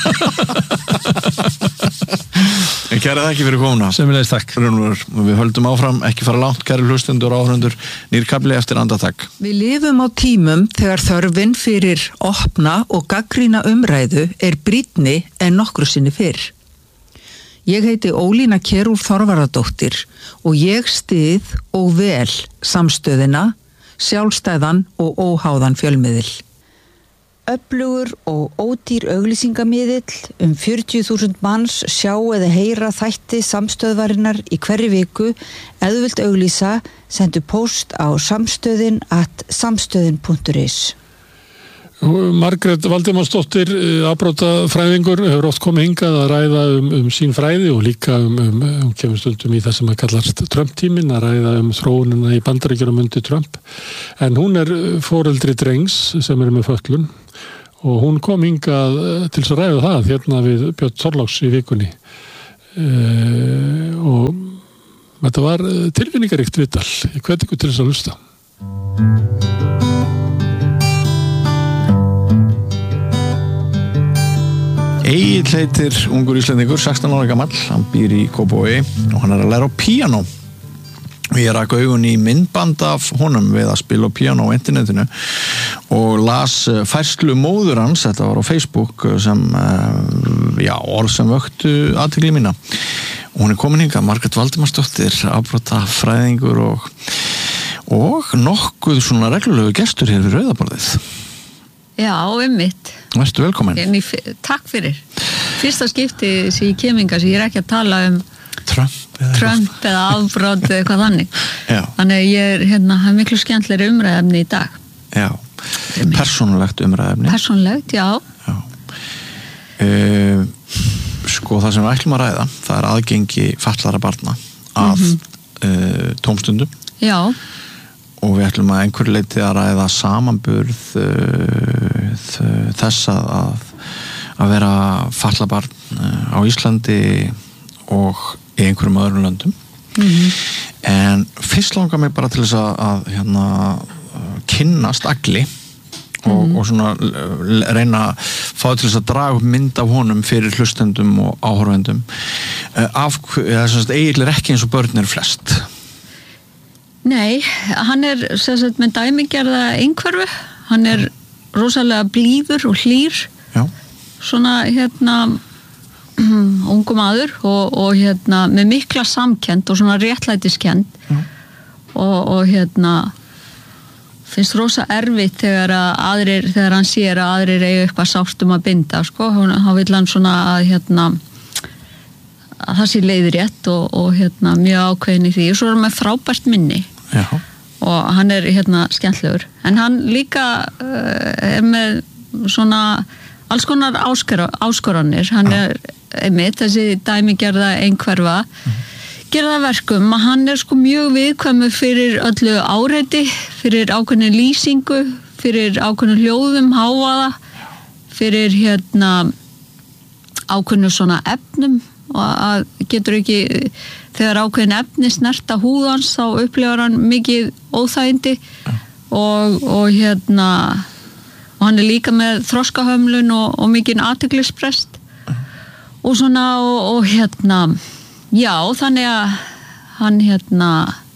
En kæra þakki fyrir komuna Sömuleiðis takk Við höldum áfram, ekki fara langt, kæri hlustendur og áhörundur nýr kafli eftir andartak Við lifum á tímum þegar þörfin fyrir opna og gagnrýna umræðu er brýnni en nokkru sinni fyrr. Ég heiti Ólína Kjerúl Þorvaradóttir og ég styð og vel samstöðina, sjálfstæðan og óháðan fjölmiðil. Öflugur og ódýr auglýsingamiðill um fjörutíu þúsund manns sjá eða heyra þætti samstöðvarinnar í hverri viku eða þú vilt auglýsa, sendu post á samstöðin at samstöðin punktur is. Margrét Valdimarsdóttir, afbrotafræðingur, hefur oft komið hingað að ræða um, um sín fræði og líka um, um, um kemur stundum í það sem að kallast Trump-tímin, að ræða um þróunina í Bandaríkjunum undir Trump. En hún er foreldri drengs sem er með fötlun og hún kom hingað til þess að ræða það hérna við Björn Þorláks í vikunni. Uh, og þetta var tilfinningaríkt viðtal. Ég hvet ykkur til þess að hlusta. Egill heitir ungur íslendingur, sextán ára gamall, hann býr í Kópavogi og hann er að læra á píanó. Ég rak augun í myndband af honum við að spila á píanó á internetinu og las færslu móður hans, þetta var á Facebook, sem, já, orð sem vöktu athygli mína. Og hún er komin hingað, Margrét Valdimarsdóttir, afbrotafræðingur og, og nokkuð svona reglulegu gestur hér við Rauðaborðið. Já, einmitt. Vertu velkomin. En, takk fyrir. Fyrsta skipti sem ég keminga sem ég er ekki að tala um Trump eða, Trump eða afbrot eða eitthvað þannig. Já. Þannig að ég er hérna, það er miklu skemmtilegri umræðefni í dag. Já, persónulegt umræðefni. Persónulegt, já. Já. Uh, sko það sem við ætlum að ræða, það er aðgengi fatlaðra barna að mm-hmm. uh, tómstundum. Já. Og við ætlum að einhverju leyti að ræða samanburð uh, þess að, að vera fatlað barn uh, á Íslandi og í einhverjum öðrum löndum. Mm-hmm. En fyrst langar mig bara til þess að, að hérna, kynnast Agli og, mm-hmm. og svona reyna að fá til þess að draga upp mynd af honum fyrir hlustendum og áhorfendum. Uh, af, þess að Egill er ekki eins og börn eru flest. Nei, hann er sem sagt með dæmigerða einhverfu, hann er rosalega blíður og hlýr. Já. Svona hérna ungu maður og, og hérna með mikla samkennd og svona réttlætiskend og, og hérna finnst rosa erfitt þegar að aðrir, þegar hann sér að aðrir eiga eitthvað sárt um að binda, sko, þá vill hann svona að hérna að það sé leiðrétt og, og hérna mjög ákveðin í því og svo er hann með frábært minni. Já. Og hann er hérna skemmtlegur en hann líka uh, er með svona alls konar áskora, áskoranir hann Já. Er einmitt þessi dæmigerða einhverfa mm. gerða verkum að hann er sko mjög viðkvæmur fyrir öllu áreiti, fyrir ákveðinu lýsingu, fyrir ákveðinu hljóðum, hávaða, fyrir hérna ákveðinu svona efnum og að getur ekki, þegar ákveðin efni snerta húðans þá upplifar hann mikið óþægindi og, og hérna og hann er líka með þroskahömlun og, og mikið athyglisbrest og svona og, og hérna já, þannig að hann hérna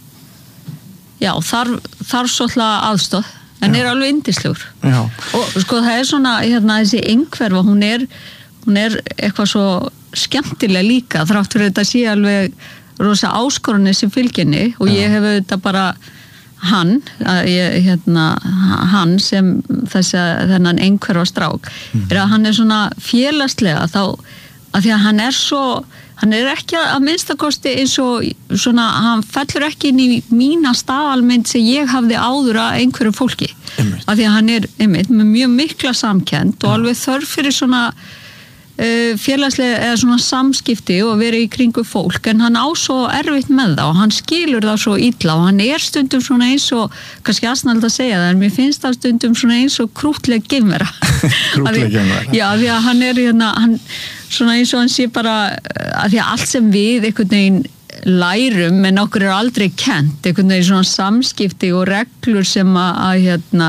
já, þarf, þarf svolítið aðstoð en já. Er alveg yndislegur og sko það er svona hérna þessi einhverfa, hún er hún er eitthvað svo skemmtilega líka, þrátt fyrir þetta sé alveg rosa áskorunni sem fylginni og ég hef auðvitað bara hann, ég, hérna, hann sem þess að þennan einhverfa strák, mm. er að hann er svona félagslega þá, að því að hann er svo, hann er ekki að minnstakosti eins og svona, hann fellur ekki inn í mína staðalmynd sem ég hafði áður að einhverju fólki, einmitt. Að því að hann er einmitt með mjög mikla samkennd og alveg þörf fyrir svona félagslega eða svona samskipti og verið í kringu fólk en hann á svo erfitt með það og hann skilur það svo illa og hann er stundum svona eins og kannski aðsnald að segja það en mér finnst það stundum svona eins og krútleg geimvera krútleg geimvera já því að hann er hérna hann, svona eins og hann sé bara að því að allt sem við einhvern veginn lærum en okkur er aldrei kennt einhvern veginn svona samskipti og reglur sem að, að hérna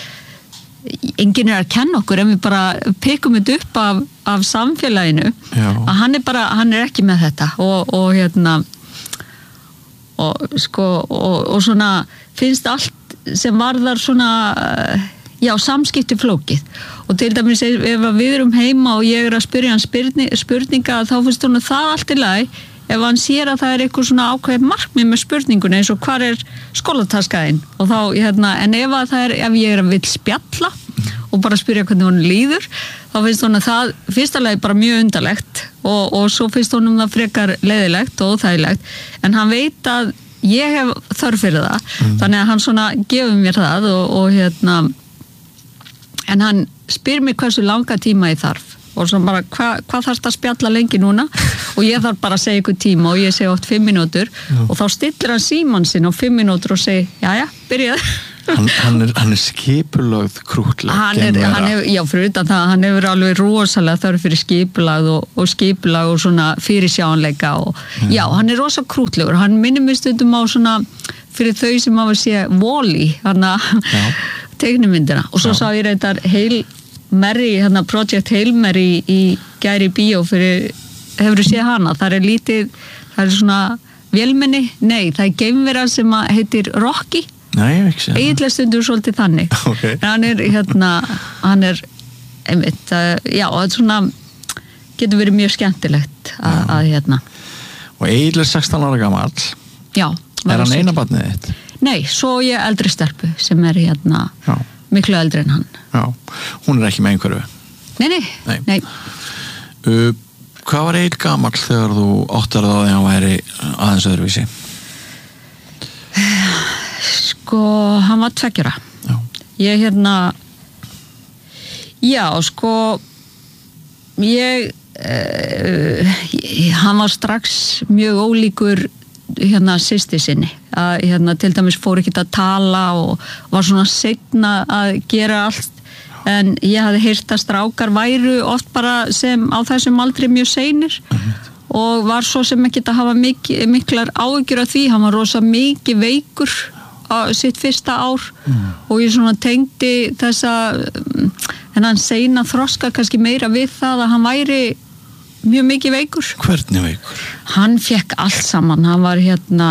enginn er að kenna okkur en við bara pekum þetta upp af, af samfélaginu Já. Að hann er bara, hann er ekki með þetta og, og hérna og sko og, og svona finnst allt sem varðar svona já, samskipti flókið og til dæmis ef við erum heima og ég er að spyrja hann spurning, spurninga þá finnst hún það allt í lagi ef hann sér að það er eitthvað svona ákveð markmið með spurningunni eins og hvar er skólataskaðinn og þá, hérna, en ef að það er, ef ég er að vill spjalla og bara spyrja hvernig hún líður þá finnst hún að það, fyrsta lagi bara mjög undarlegt og, og svo finnst hún um það frekar leiðilegt og óþægilegt en hann veit að ég hef þörf fyrir það mm. þannig að hann svona gefur mér það og, og hérna en hann spyr mig hversu langa tíma ég þarf og svo bara, hva, hvað þarfst að spjalla lengi núna og ég þarf bara að segja ykkur tíma og ég segi oft fimm mínútur og þá stillir hann símann sinn á fimm mínútur og segi, jæja, byrjaði hann, hann er, hann er skipulögð krútleg hann er, hann hefur, já, fyrir utan það hann hefur alveg rosalega þörf fyrir skipulag og, og skipulag og svona fyrirsjáanleika og mm. já, hann er rosa krútlegur, hann minnir mig stundum á svona fyrir þau sem hafa sé Wall-E, hann að teiknumyndina og svo já. Sá ég reyndar Hail Mary, hérna Project Hail Mary í gæri bíó fyrir, hefur þú séð hana, það er lítið það er svona vélmenni nei, það er geimvera sem heitir Rocky nei, ég ekki sé eiginlega stundur svolítið þannig okay. en hann er hérna hann er, einmitt, uh, já, það er svona getur verið mjög skemmtilegt að, að hérna og eiginlega sextán ára gamall já, er hann eina barnið þitt? Nei, svo ég eldri stelpu sem er hérna já. Miklu eldri en hann já, hún er ekki með einhverju nei, nei, nei. nei. Uh, hvað var eiginlega gamall þegar þú áttar það að hann væri aðeins öðruvísi? Sko, hann var tveggjara já. Ég hérna já, sko ég uh, hann var strax mjög ólíkur hérna systir sinni að hérna til dæmis fór ekki að tala og var svona seinna að gera allt en ég hafði heyrt að strákar væru oft bara sem á þessum aldri mjög seinir mm. og var svo sem ekki að hafa mik miklar áhyggjur af því, hann var rosa mikið veikur á sitt fyrsta ár mm. og ég svona tengdi þessa en hann seina þroska kannski meira við það að hann væri mjög mikið veikur. Hvernig veikur? Hann fekk allt saman, hann var hérna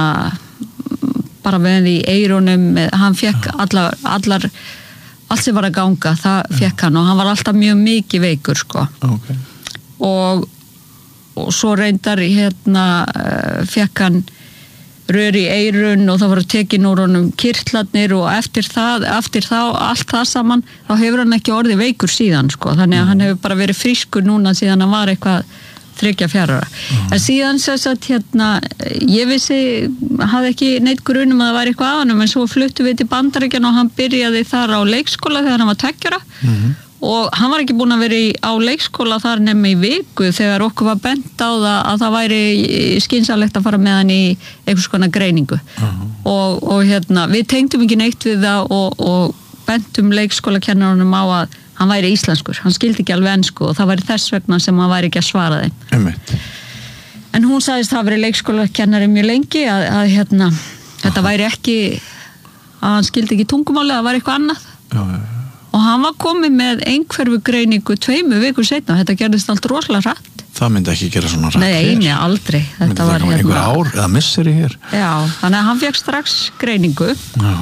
bara með í eyrunum, hann fekk allar, allar allt sem var að ganga, það fekk hann og hann var alltaf mjög mikið veikur sko. Okay. Og, og svo reyndar hérna fekk hann rör í eyrun og það voru tekin úr honum kirtlarnir og eftir það, eftir þá allt það saman, þá hefur hann ekki orðið veikur síðan sko, þannig að mm. hann hefur bara verið frískur núna síðan hann var eitthvað þriggja fjara ára. Mm. En síðan sess að hérna, ég vissi hafði ekki neitt grunum að það væri eitthvað af hann en svo fluttum við til Bandaríkjanna og hann byrjaði þar á leikskóla þegar hann var tveggja ára mm. og hann var ekki búinn að vera í, á leikskóla þar nema í viku þegar okkur var bent á það að það væri skynsamlegt að fara með hann í einhvers konar greiningu uh-huh. og, og hérna, við tengdum ekki neitt við það og, og bentum leikskólakennarunum á að hann væri íslenskur, hann skildi ekki alveg ensku og það væri þess vegna sem hann væri ekki að svara þeim. Einmitt. En hún sagðist það verið leikskólakennari mjög lengi að, að hérna, þetta væri ekki að hann skildi ekki tungumáli, að það væri eitthvað annað. Já, já, já. Og hann var komið með einhverfu greiningu tveimu vikur seinna, þetta gerðist allt rosalega hratt. Það myndi ekki gera svona hratt. Nei, eini, aldrei. Þetta var hérna einhver ár eða missir í hér. Já, þannig að hann fekk strax greiningu. Já.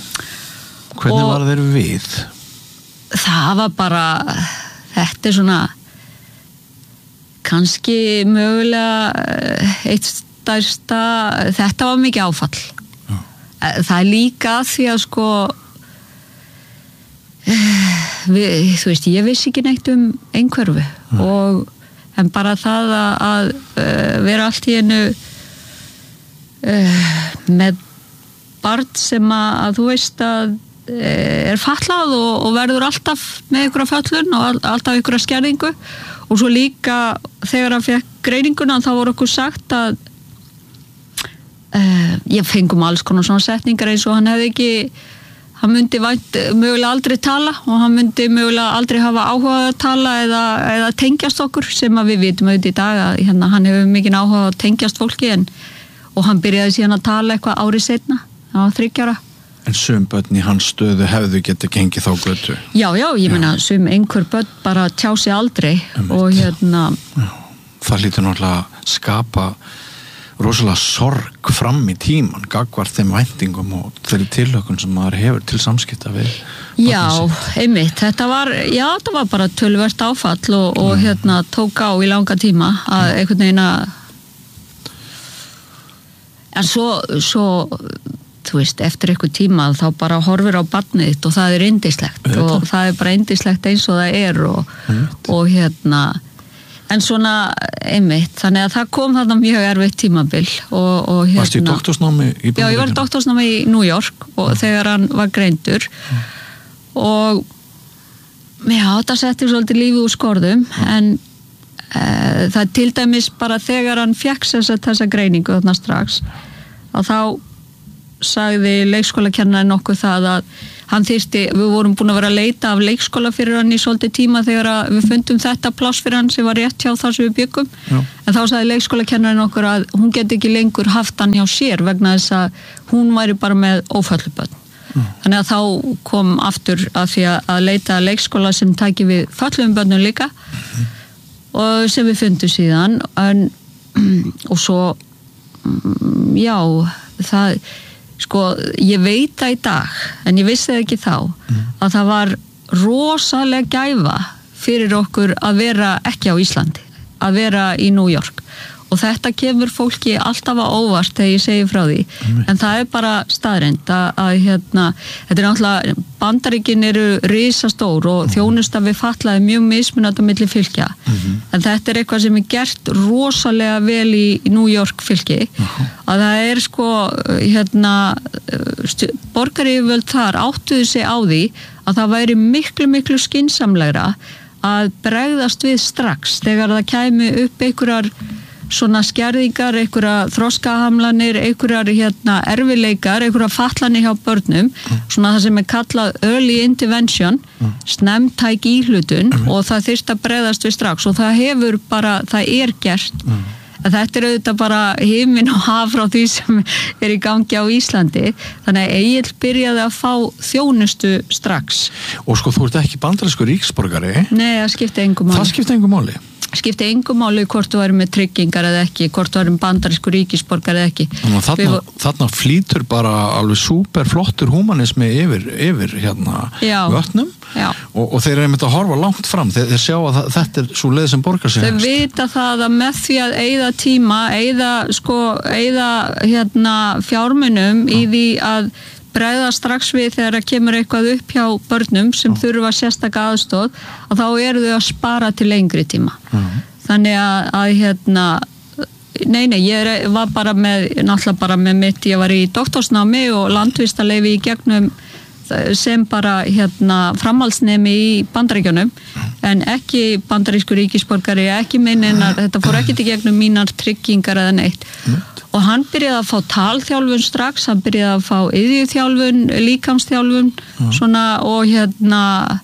Hvernig var þeir við? Það var bara, þetta er svona kannski mögulega eitt stærsta, þetta var mikið áfall. Já. Það er líka því að sko Við, þú veist, ég vissi ekki neitt um einhverfu mm. og en bara það að, að uh, vera allt í einu uh, með barn sem að, að þú veist að uh, er fatlað og, og verður alltaf með einhverja föllun og all, alltaf einhverja skerðingu og svo líka þegar hann fekk greininguna þá voru okkur sagt að uh, ég fengum alls konar svona setningar eins og hann hefði ekki hann myndi vænt, mögulega aldrei tala og hann myndi mögulega aldrei hafa áhuga að tala eða, eða tengjast okkur sem að við vitum auðvitað í dag að hérna, hann hefur mikið áhuga að tengjast fólki en, og hann byrjaði síðan að tala eitthvað árið seinna á þriggja ára. En sum börn í hans stöðu hefðu getið gengið þá götu? Já, já, ég meina sum einhver börn bara tjá sig aldrei og hérna já. Það lítur náttúrulega skapa rosalega sorg fram í tíman gagvart þeim væntingum og þeirri tilhökun sem maður hefur til samskipta við Já, einmitt, þetta var já, þetta var bara töluvert áfall og, og mm. hérna tók á í langa tíma að mm. einhvern veginn að en svo, svo þú veist, eftir einhver tíma þá bara horfir á barnið þitt og það er yndislegt Þetta. og það er bara yndislegt eins og það er og, og hérna en svona einmitt, þannig að það kom þarna mjög erfitt tímabil og, og hérna Varstu í doktorsnámi í Bandaríkjunum? Já, ég var í doktorsnámi í New York og þegar hann var greindur mm. og Já, þetta setti svolítið lífið úr skorðum já. En uh, það til dæmis bara þegar hann fékk þessa, þessa greiningu þarna strax að þá sagði leikskólakennarinn nokkuð það að hann þyrfti, við vorum búin að vera að leita af leikskóla fyrir hann í svolítið tíma þegar við fundum þetta pláss fyrir hann sem var rétt hjá þar sem við byggum Já. En þá sagði leikskólakennarinn okkur að hún geti ekki lengur haft hann hjá sér vegna þess að hún væri bara með óföllubönn mm. Þannig að þá kom aftur að því að leita að leikskóla sem tæki við föllum bönnum líka mm. og sem við fundum síðan en, og svo já, það sko, ég veit það í dag en ég vissi það ekki þá mm. að það var rosalega gæfa fyrir okkur að vera ekki á Íslandi, að vera í New York og þetta kemur fólki alltaf á óvart þegar ég segi frá því mm. en það er bara staðreynd að, að hérna, þetta er náttúrulega Bandaríkin eru risastór og mm. þjónusta við fatlaði mjög mismunandi á milli fylkja mm. en þetta er eitthvað sem er gert rosalega vel í, í New York fylki mm. að það er sko hérna borgaryfirvöld þar áttuðu sig á því að það væri miklu miklu skynsamlegra að bregðast við strax þegar það kæmi upp einhverjar svona skerðingar, einhverja þroskahamlanir, einhverjar hérna erfileikar, einhverja fatlanir hjá börnum, svona það sem er kallað early intervention, snemtæk íhlutun og það þyrfti að bregðast við strax og það hefur bara, það er gert. Þetta er auðvitað bara himinn og haf frá því sem er í gangi á Íslandi, þannig að Egill byrjaði að fá þjónustu strax. Og sko, þú ert ekki bandarískur ríkisborgari? Nei, það skipti engu máli. Það skipti engu máli? skipti engu máli hvort þú væri með tryggingar eða ekki, hvort þú væri bandarísku ríkisborgar eða ekki. Þarna, Við... þarna flýtur bara alveg super flottur humanismi yfir, yfir hérna vötnum og, og þeir eru einmitt að horfa langt fram, þeir, þeir sjá að það, þetta er svo leið sem borgar sig. Þeir vita það að með því að eyða tíma, eyða, sko, eyða hérna, fjármunum í því að bregða strax við þegar það kemur eitthvað upp hjá börnum sem Já. Þurfa sérstaka aðstóð og þá eru þau að spara til lengri tíma. Já. Þannig að, að hérna, nei, nei, ég var bara með, náttúrulega bara með mitt, ég var í doktorsnámi og landvistarleyfi í gegnum sem bara hérna framhaldsnemi í Bandaríkjunum en ekki bandarísku ríkisborgari, ekki minninar, þetta fór ekki til gegnum mínar tryggingar eða neitt. Mm. Og hann byrjaði að fá talþjálfun strax, hann byrjaði að fá iðjuþjálfun, líkamsþjálfun, mm. svona og hérna,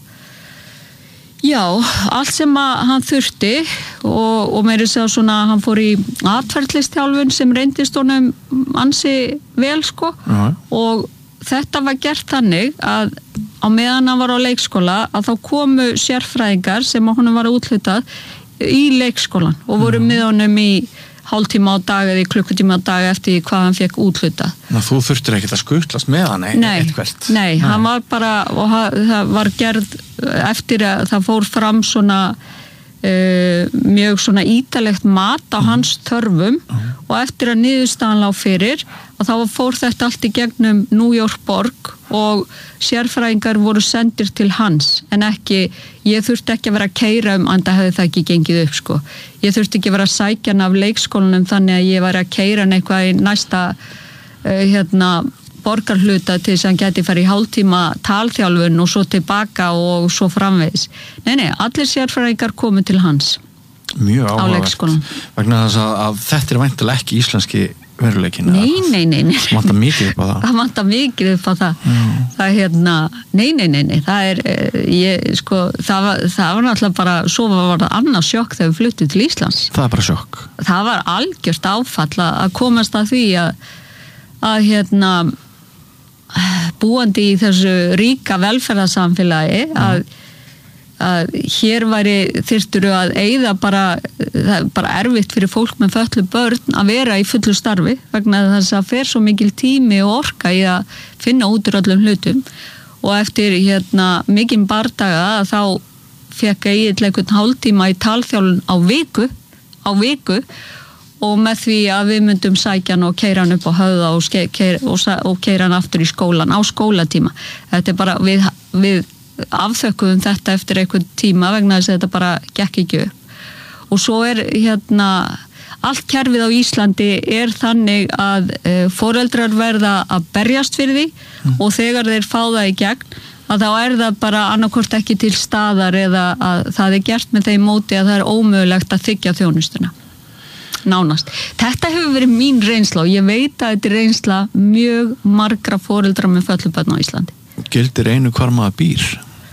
já, allt sem að hann þurfti og, og meiri segja svona, hann fór í atferðlistþjálfun sem reyndist honum ansi vel, sko, mm. og þetta var gert þannig að á meðan hann var á leikskóla að þá komu sérfræðingar sem að honum var úthlutað í leikskólan og voru mm. með honum í hálftíma á dag eða í klukkutíma á dag eftir hvað hann fekk úthlutað. Ná, þú þurftir ekkert að skutlast með hann eitthvert. Nei, nei, hann var bara, og það var gerð eftir að það fór fram svona uh, mjög svona ítalegt mat á hans þörfum mm. og eftir að niðurstaðan lá fyrir og þá fór þetta allt í gegnum New York borg og sérfræðingar voru sendir til hans en ekki, ég þurfti ekki að vera að keyra um, enda hefði það ekki gengið upp sko. Ég þurfti ekki að vera að sækja hann af leikskólanum þannig að ég var að keyra hann eitthvað í næsta uh, hérna, borgarhluta til þess að hann geti farið í hálftíma talþjálfun og svo tilbaka og svo framvegis. Nei, nei, allir sérfræðingar komu til hans Mjög á leikskólanum. Vegna þess að, að þetta er væntanlega ekki íslenski veruleikin. Nei, nei, nei, nei. Það vantar mikið upp á það. Það vantar mikið upp á það. Mm. Það er hérna, nei, nei, nei, nei, það er, ég, sko, það var, það var náttúrulega bara, svo var það annað sjokk þegar við fluttum til Íslands. Það er bara sjokk. Það var algjört áfall að komast að því að, að hérna, búandi í þessu ríka velferðarsamfélagi, að mm. að hér væri þyrftur að eyða bara, það er bara erfitt fyrir fólk með fötlu börn að vera í fullu starfi vegna þess að fer svo mikil tími og orka í að finna út úr öllum hlutum og eftir hérna mikinn bardaga þá fekk Egill einhvern hálftíma í talþjálfun á viku á viku og með því að við myndum sækja hann og keyra hann upp á höfða og, keira, og, og keyra hann aftur í skólan á skólatíma. Þetta er bara við, við afþökkuðum þetta eftir einhvern tíma vegna þess að þetta bara gekk ekki upp og svo er hérna allt kerfið á Íslandi er þannig að e, foreldrar verða að berjast fyrir því mm. og þegar þeir fá það í gegn að þá er það bara annarkvort ekki til staðar eða að það er gert með þeim móti að það er ómögulegt að þiggja þjónustuna nánast. Þetta hefur verið mín reynsla og ég veit að þetta er reynsla mjög margra foreldra með fötluð börn á Íslandi. Gildir einu hvar maður býr?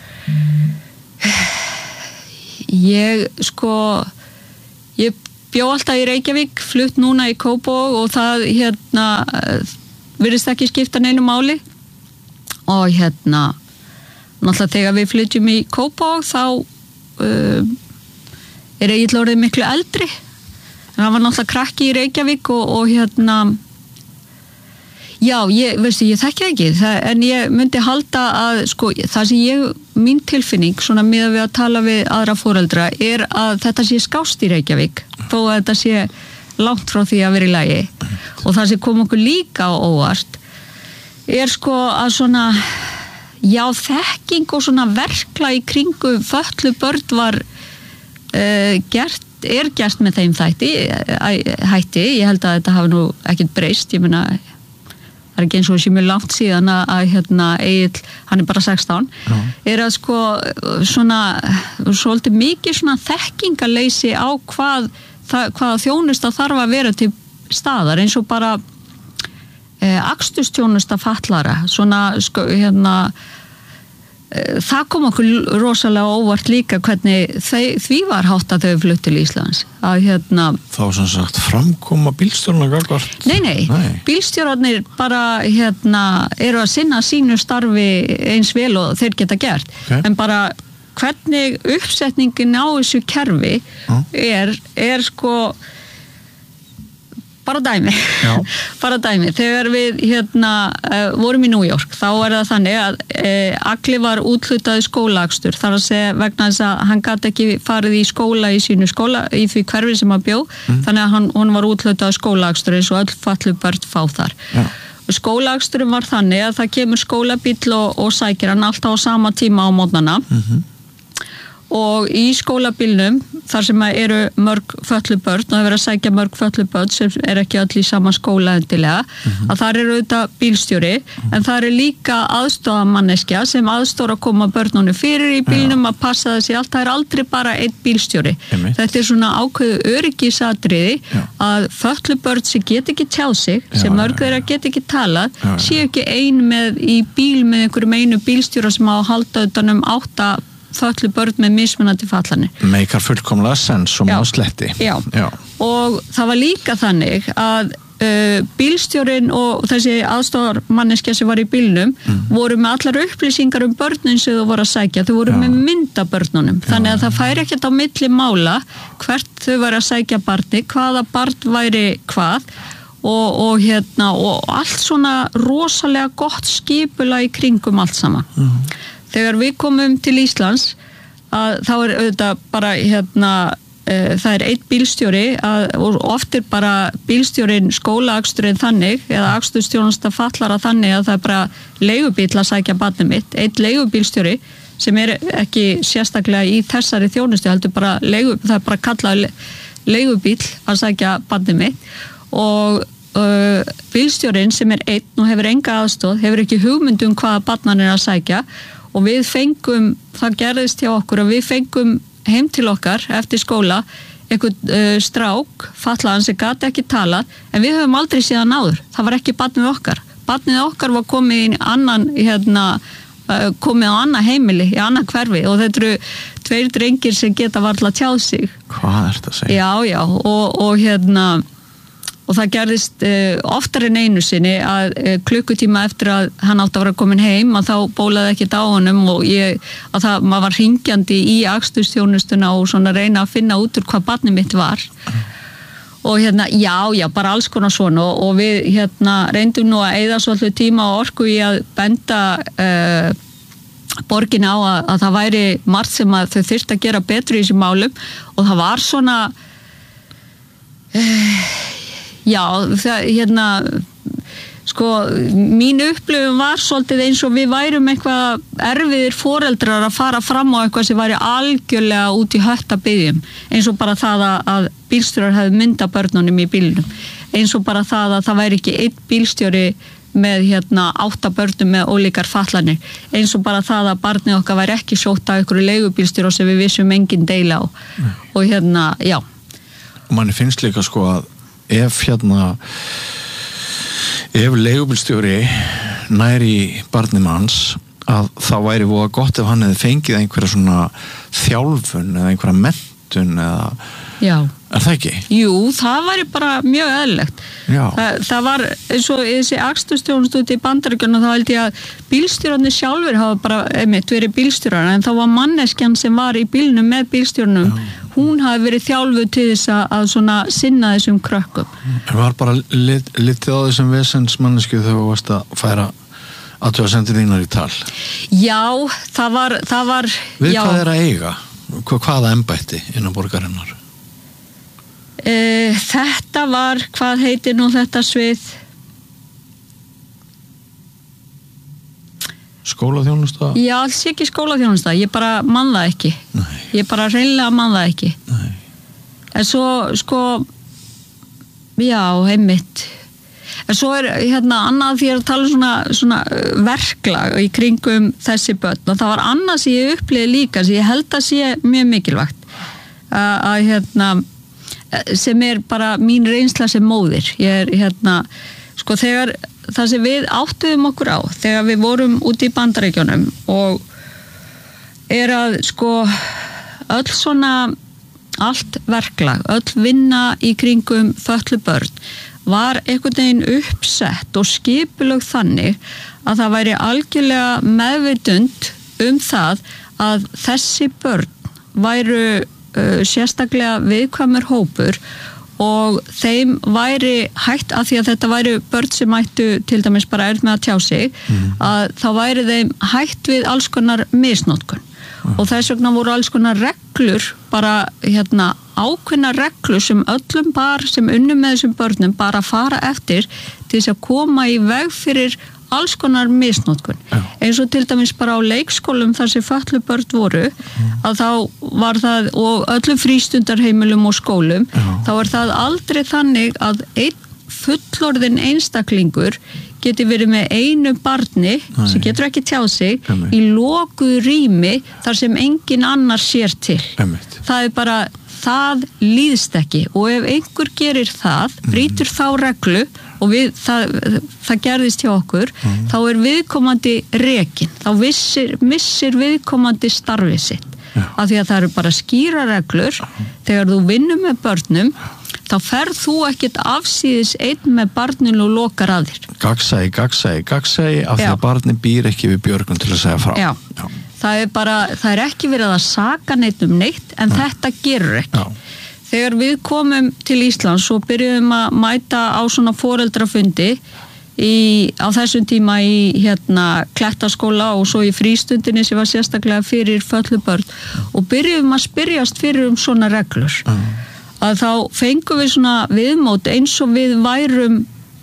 Ég sko ég bjó alltaf í Reykjavík, flutt núna í Kópavog og það hérna virðist ekki skipta neinu máli og hérna náttúrulega þegar við flytjum í Kópavog þá uh, er Egill orðið miklu eldri en hann var náttúrulega krakki í Reykjavík og, og hérna já, ég, veistu, ég þekki það ekki það, en ég myndi halda að sko, það sem ég, mín tilfinning svona með við að tala við aðra foreldra er að þetta sé skást í Reykjavík þó að þetta sé langt frá því að vera í lagi og það sem kom okkur líka á óvart er sko að svona já, þekking og svona verkla í kringu fötluð börn var uh, gert, er gert með þeim þætti, hætti, ég held að þetta hafi nú ekkert breyst, ég meina það er ekki eins og þessi mjög langt síðan að, að hérna Egill, hann er bara sextán Já. Er að sko svona svolítið mikið svona þekkingaleysi á hvað það, hvaða þjónusta þarf að vera til staðar eins og bara eh, akstustjónusta fatlara svona sko hérna það kom okkur rosalega óvart líka hvernig þau, því var hátt að þau flutt til Íslands að hérna þá sem sagt framkoma bílstjórna gagvart nei, nei, nei. Bílstjórarnir bara hérna eru að sinna sínu starfi eins vel og þeir geta gert okay. En bara hvernig uppsetningin á þessu kerfi ah. er, er sko bara dæmi bara dæmi, þegar við hérna uh, vorum í New York, þá er það þannig að uh, Agli var úthlutaði skólaakstur, þar að segja vegna þess að hann gat ekki farið í skóla í sínu skóla, í því hverfi sem hann bjó mm. þannig að hann, hann var úthlutaði skólaakstur eins og öll fötluð börn fá þar Já. Skólaaksturinn var þannig að það kemur skólabíll og, og sækir hann alltaf á sama tíma á mótnana mm-hmm. og í skólabílnum þar sem eru mörg fötluð börn og það verið að sækja mörg fötluð börn sem er ekki öll í sama skóla endilega mm-hmm. að það eru auðvitað bílstjóri mm-hmm. en það eru líka aðstofamanneskja sem aðstóra að koma börnunum fyrir í bílnum ja. Að passa þessi allt, það er aldrei bara einn bílstjóri Emme. Þetta er svona ákveðu öryggisatriði ja. Að fötluð börn sem get ekki tjáð sig ja, sem mörg þeirra get ekki talað ja, ja. Séu ekki ein með í bíl með einhverjum einu bílstjóra sem á að halda utan um átta fötluð börn með mismunandi fallanir. Meikar fullkomlega sens og má sletti. Já. Já, og það var líka þannig að uh, bílstjórinn og þessi aðstofarmanneskja sem var í bílnum mm. voru með allar upplýsingar um börnin sem þú voru að sækja, þau voru Já. Með mynda börnunum, Já. Þannig að það færi ekkert á milli mála hvert þau voru að sækja barni, hvaða barn væri hvað og, og hérna og allt svona rosalega gott skipulag í kringum allt saman. Mm. Þegar við komum til Íslands að þá er auðvitað bara hérna e, það er einn bílstjóri að, og oft er bara bílstjórin skólaaksturinn þannig eða akstursþjónusta fallara þannig að það er bara leigubíl að sækja barnið mitt, einn leigubílstjóri sem er ekki sérstaklega í þessari þjónustu heldur bara leigu, það er bara kallað leigubíl að sækja barnið mitt og Uh, bílstjórinn sem er einn og hefur enga aðstóð, hefur ekki hugmynd um hvaða barnan er að sækja og við fengum, það gerðist hjá okkur og við fengum heim til okkar eftir skóla einhvern uh, strák, fatlaðan sem gat ekki talað en við höfum aldrei síðan áður, það var ekki barnið okkar barnið okkar var komið í annan hérna, uh, komið á annað heimili í annað hverfi og þetta eru tveir drengir sem geta varla tjáð sig. Hvað er þetta að segja? Já, já, og, og hérna og það gerðist uh, oftar en einu sinni að uh, klukkutíma eftir að hann átti að vera komin heim að þá bólaði ekkert á honum og ég, að það, maður var hringjandi í akstursþjónustuna og svona reyna að finna út úr hvað barnið mitt var og hérna, já, já, bara alls konar svona og, og við hérna reyndum nú að eyða svolítið tíma og orku í að benda uh, borgin á að, að það væri margt sem að þau þyrfti að gera betur í þessum málum og það var svona uh, Já, það, hérna, sko, mín upplifun var svolítið eins og við værum eitthvað erfiðir foreldrar að fara fram á eitthvað sem væri algjörlega út í hött að byggjum, eins og bara það að bílstjórar hefði mynda börnunum í bílnum, eins og bara það að það væri ekki einn bílstjóri með hérna átta börnum með ólíkar fatlanir, eins og bara það að barnið okkar væri ekki sótt af einhverju leigubílstjóra sem við vissum engin deila á mm. og hérna, já. Og manni finnst líka sko að ef hérna ef leigubílstjóri næri barnið manns að það væri voða gott ef hann hefði fengið einhverja svona þjálfun eða einhverja menntun eða Já. Er það ekki? Jú, það væri bara mjög eðlilegt. Þa, það var eins og þessi akstursþjónustu út í Bandaríkjunum, þá held ég að bílstjórarnir sjálfur hafa bara einmitt verið bílstjórar, en þá var manneskjan sem var í bílnum með bílstjórnum, Já. Hún hafi verið þjálfuð til þess að, að svona sinna þessum krökkum. Það var bara lit, litið á þessum vesensmannesku þegar þú varst að færa aðtöða sendir þínar í tal. Já, það var, það var Við já. Hvað er að eiga? Hvaða embætti innan borgarinnar? Uh, þetta var, hvað heitir nú þetta svið? Skólaþjónusta? Já, alls ekki skólaþjónusta, ég bara man það ekki. Nei. Ég bara hreinlega man það ekki. Nei. En svo, sko, já, einmitt. En svo er hérna annað því að tala svona, svona verklag í kringum þessi börn, og það var annað sem ég upplýði líka, sem ég held að sé mjög mikilvægt að, að hérna sem er bara mín reynsla sem móðir. Ég er hérna, sko þegar það sem við áttuðum okkur á þegar við vorum úti í Bandaríkjunum og er að sko öll svona allt verklag, öll vinna í kringum fötlu börn var einhvern veginn uppsett og skipulög þannig að það væri algjörlega meðvitund um það að þessi börn væru uh, sérstaklega viðkvæmur hópur og þeim væri hægt, af því að þetta væri börn sem mættu til dæmis bara erð með að tjá sig, mm. að þá væri þeim hægt við alls konar misnotkun. Mm. Og þess vegna voru alls konar reglur, bara hérna ákveðna reglur sem öllum bar sem unnum með þessum börnum bara fara eftir til þess að koma í veg fyrir alls konar misnotkun. Já. Eins og til dæmis bara á leikskólum þar sem fötlu börn voru, mm. að þá var það, og öllum frístundarheimilum og skólum, Já. Þá er það aldrei þannig að einn fullorðin einstaklingur geti verið með einu barni Nei. Sem getur ekki tjáð sig Emme. Í lokuðu rými þar sem engin annar sér til. Emme. Það er bara, það líðst ekki, og ef einhver gerir það, brýtur þá reglu og við, það, það gerðist hjá okkur, mm. þá er viðkomandi rekinn, þá vissir, missir viðkomandi starfið sitt. Ja. Af því að það eru bara skýra reglur, mm. þegar þú vinnur með börnum, þá ferð þú ekkert afsíðis einn með barninu og lokar að þér. Gagsæi, gagsæi, gagsæi, af því að barni býr ekki við björgun til að segja frá. Já, Já. Það er bara, það er ekki verið að saka neitt um neitt, en Nei. Þetta gerur ekki. Já. Þegar við komum til Íslands og byrjuðum að mæta á svona foreldrafundi í, á þessum tíma í hérna Klettaskóla og svo í frístundinni sem var sérstaklega fyrir fötlu börn, og byrjuðum að spyrjast fyrir um svona reglur. Mm. Að þá fengum við svona viðmót eins og við værum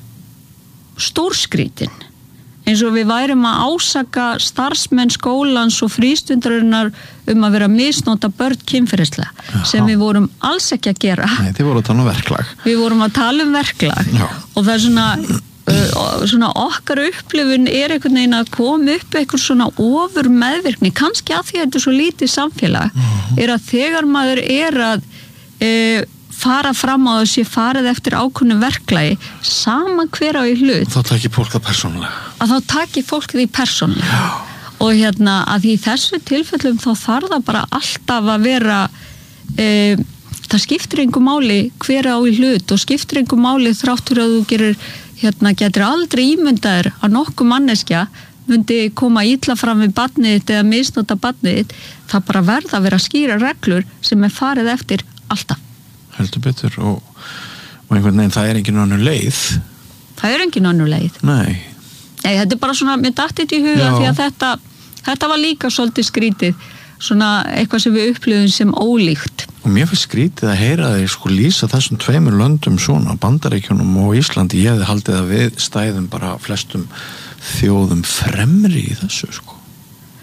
stórskrítin. Eins og við værum að ásaka starfsmenn skólans og frístundarinnar um að vera að misnota börn kynferðislega, sem við vorum alls ekki að gera. Nei, þið voru að tala um verklag. Við vorum að tala um verklag. Já. Og það er svona, uh, svona okkar upplifun er einhvern veginn að koma upp eitthvað svona ofur meðvirkni, kannski að því að þetta er svo lítið samfélag, uh-huh. er að þegar maður er að uh, fara fram á þessi farið eftir ákveðnu verklagi, sama hver á í hlut, þá takir fólk það persónulega, að þá takir fólk því persónulega. Já. Og hérna að í þessu tilfellum þá þarf það bara alltaf að vera e, það skiptir einhver máli hver á í hlut, og skiptir einhver máli þráttur að þú gerir, hérna getur aldrei ímyndaður að nokkuð manneskja myndi koma illa fram við barnið þitt eða misnota barnið þitt. Það bara verða að vera skýra reglur sem er farið eftir alltaf. Heldur betur, og, og einhvern veginn það er engin önnur leið. Það er engin önnur leið. Nei. Nei, þetta er bara svona, mér datt þetta í huga Já. Því að þetta, þetta var líka svolítið skrítið, svona eitthvað sem við upplifum sem ólíkt. Og mér finnst skrítið að heyra þig sko lýsa þessum tveimur löndum svona, Bandaríkjunum og Íslandi. Ég hefði haldið að við stæðum bara flestum þjóðum fremri í þessu sko.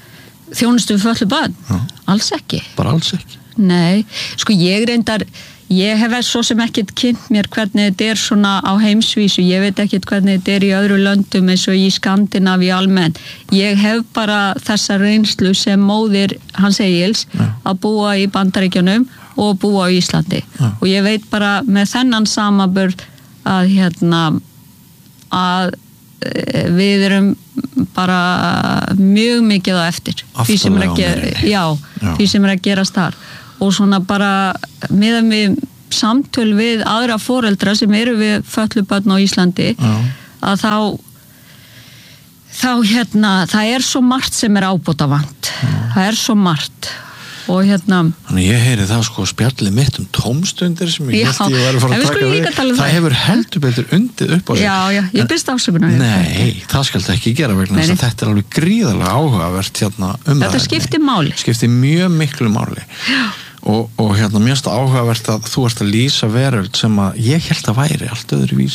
Þjónustu við fötlu börn? Já. Alls ekki. Bara alls ekki. Nei, sko ég reyndar, Ég hef svo sem ekkert kynnt mér hvernig þetta er svona á heimsvísu, ég veit ekkert hvernig þetta er í öðru löndum eins og í Skandinavíu almennt. Ég hef bara þessa reynslu sem móðir Hans Egils ja. Að búa í Bandaríkjunum og búa á Íslandi. Ja. Og ég veit bara með þennan samaburð að hérna að við erum bara mjög mikið á eftir því sem er að gera, já, já. Því sem er að gerast þar. Og svona bara meðan við samtöl við aðra foreldra sem eru við fötluð börn á Íslandi Já. Að þá þá hérna, það er svo margt sem er ábótavant það er svo margt og hérna Þannig ég heyri það sko spjallið mitt um tómstundir sem ég já, held ég var að fara að taka við það, það hefur heldur betur undið upp á sig Já, já, ég byrst ásökunar Nei, það skal það ekki gera vegna þess að þetta er alveg gríðarlega áhugavert hérna um Þetta skiptir máli skiptir mjög miklu máli Já Og, og hérna mjögst áhugavert að þú ert að lýsa veröld sem að ég held að væri allt öðru vísi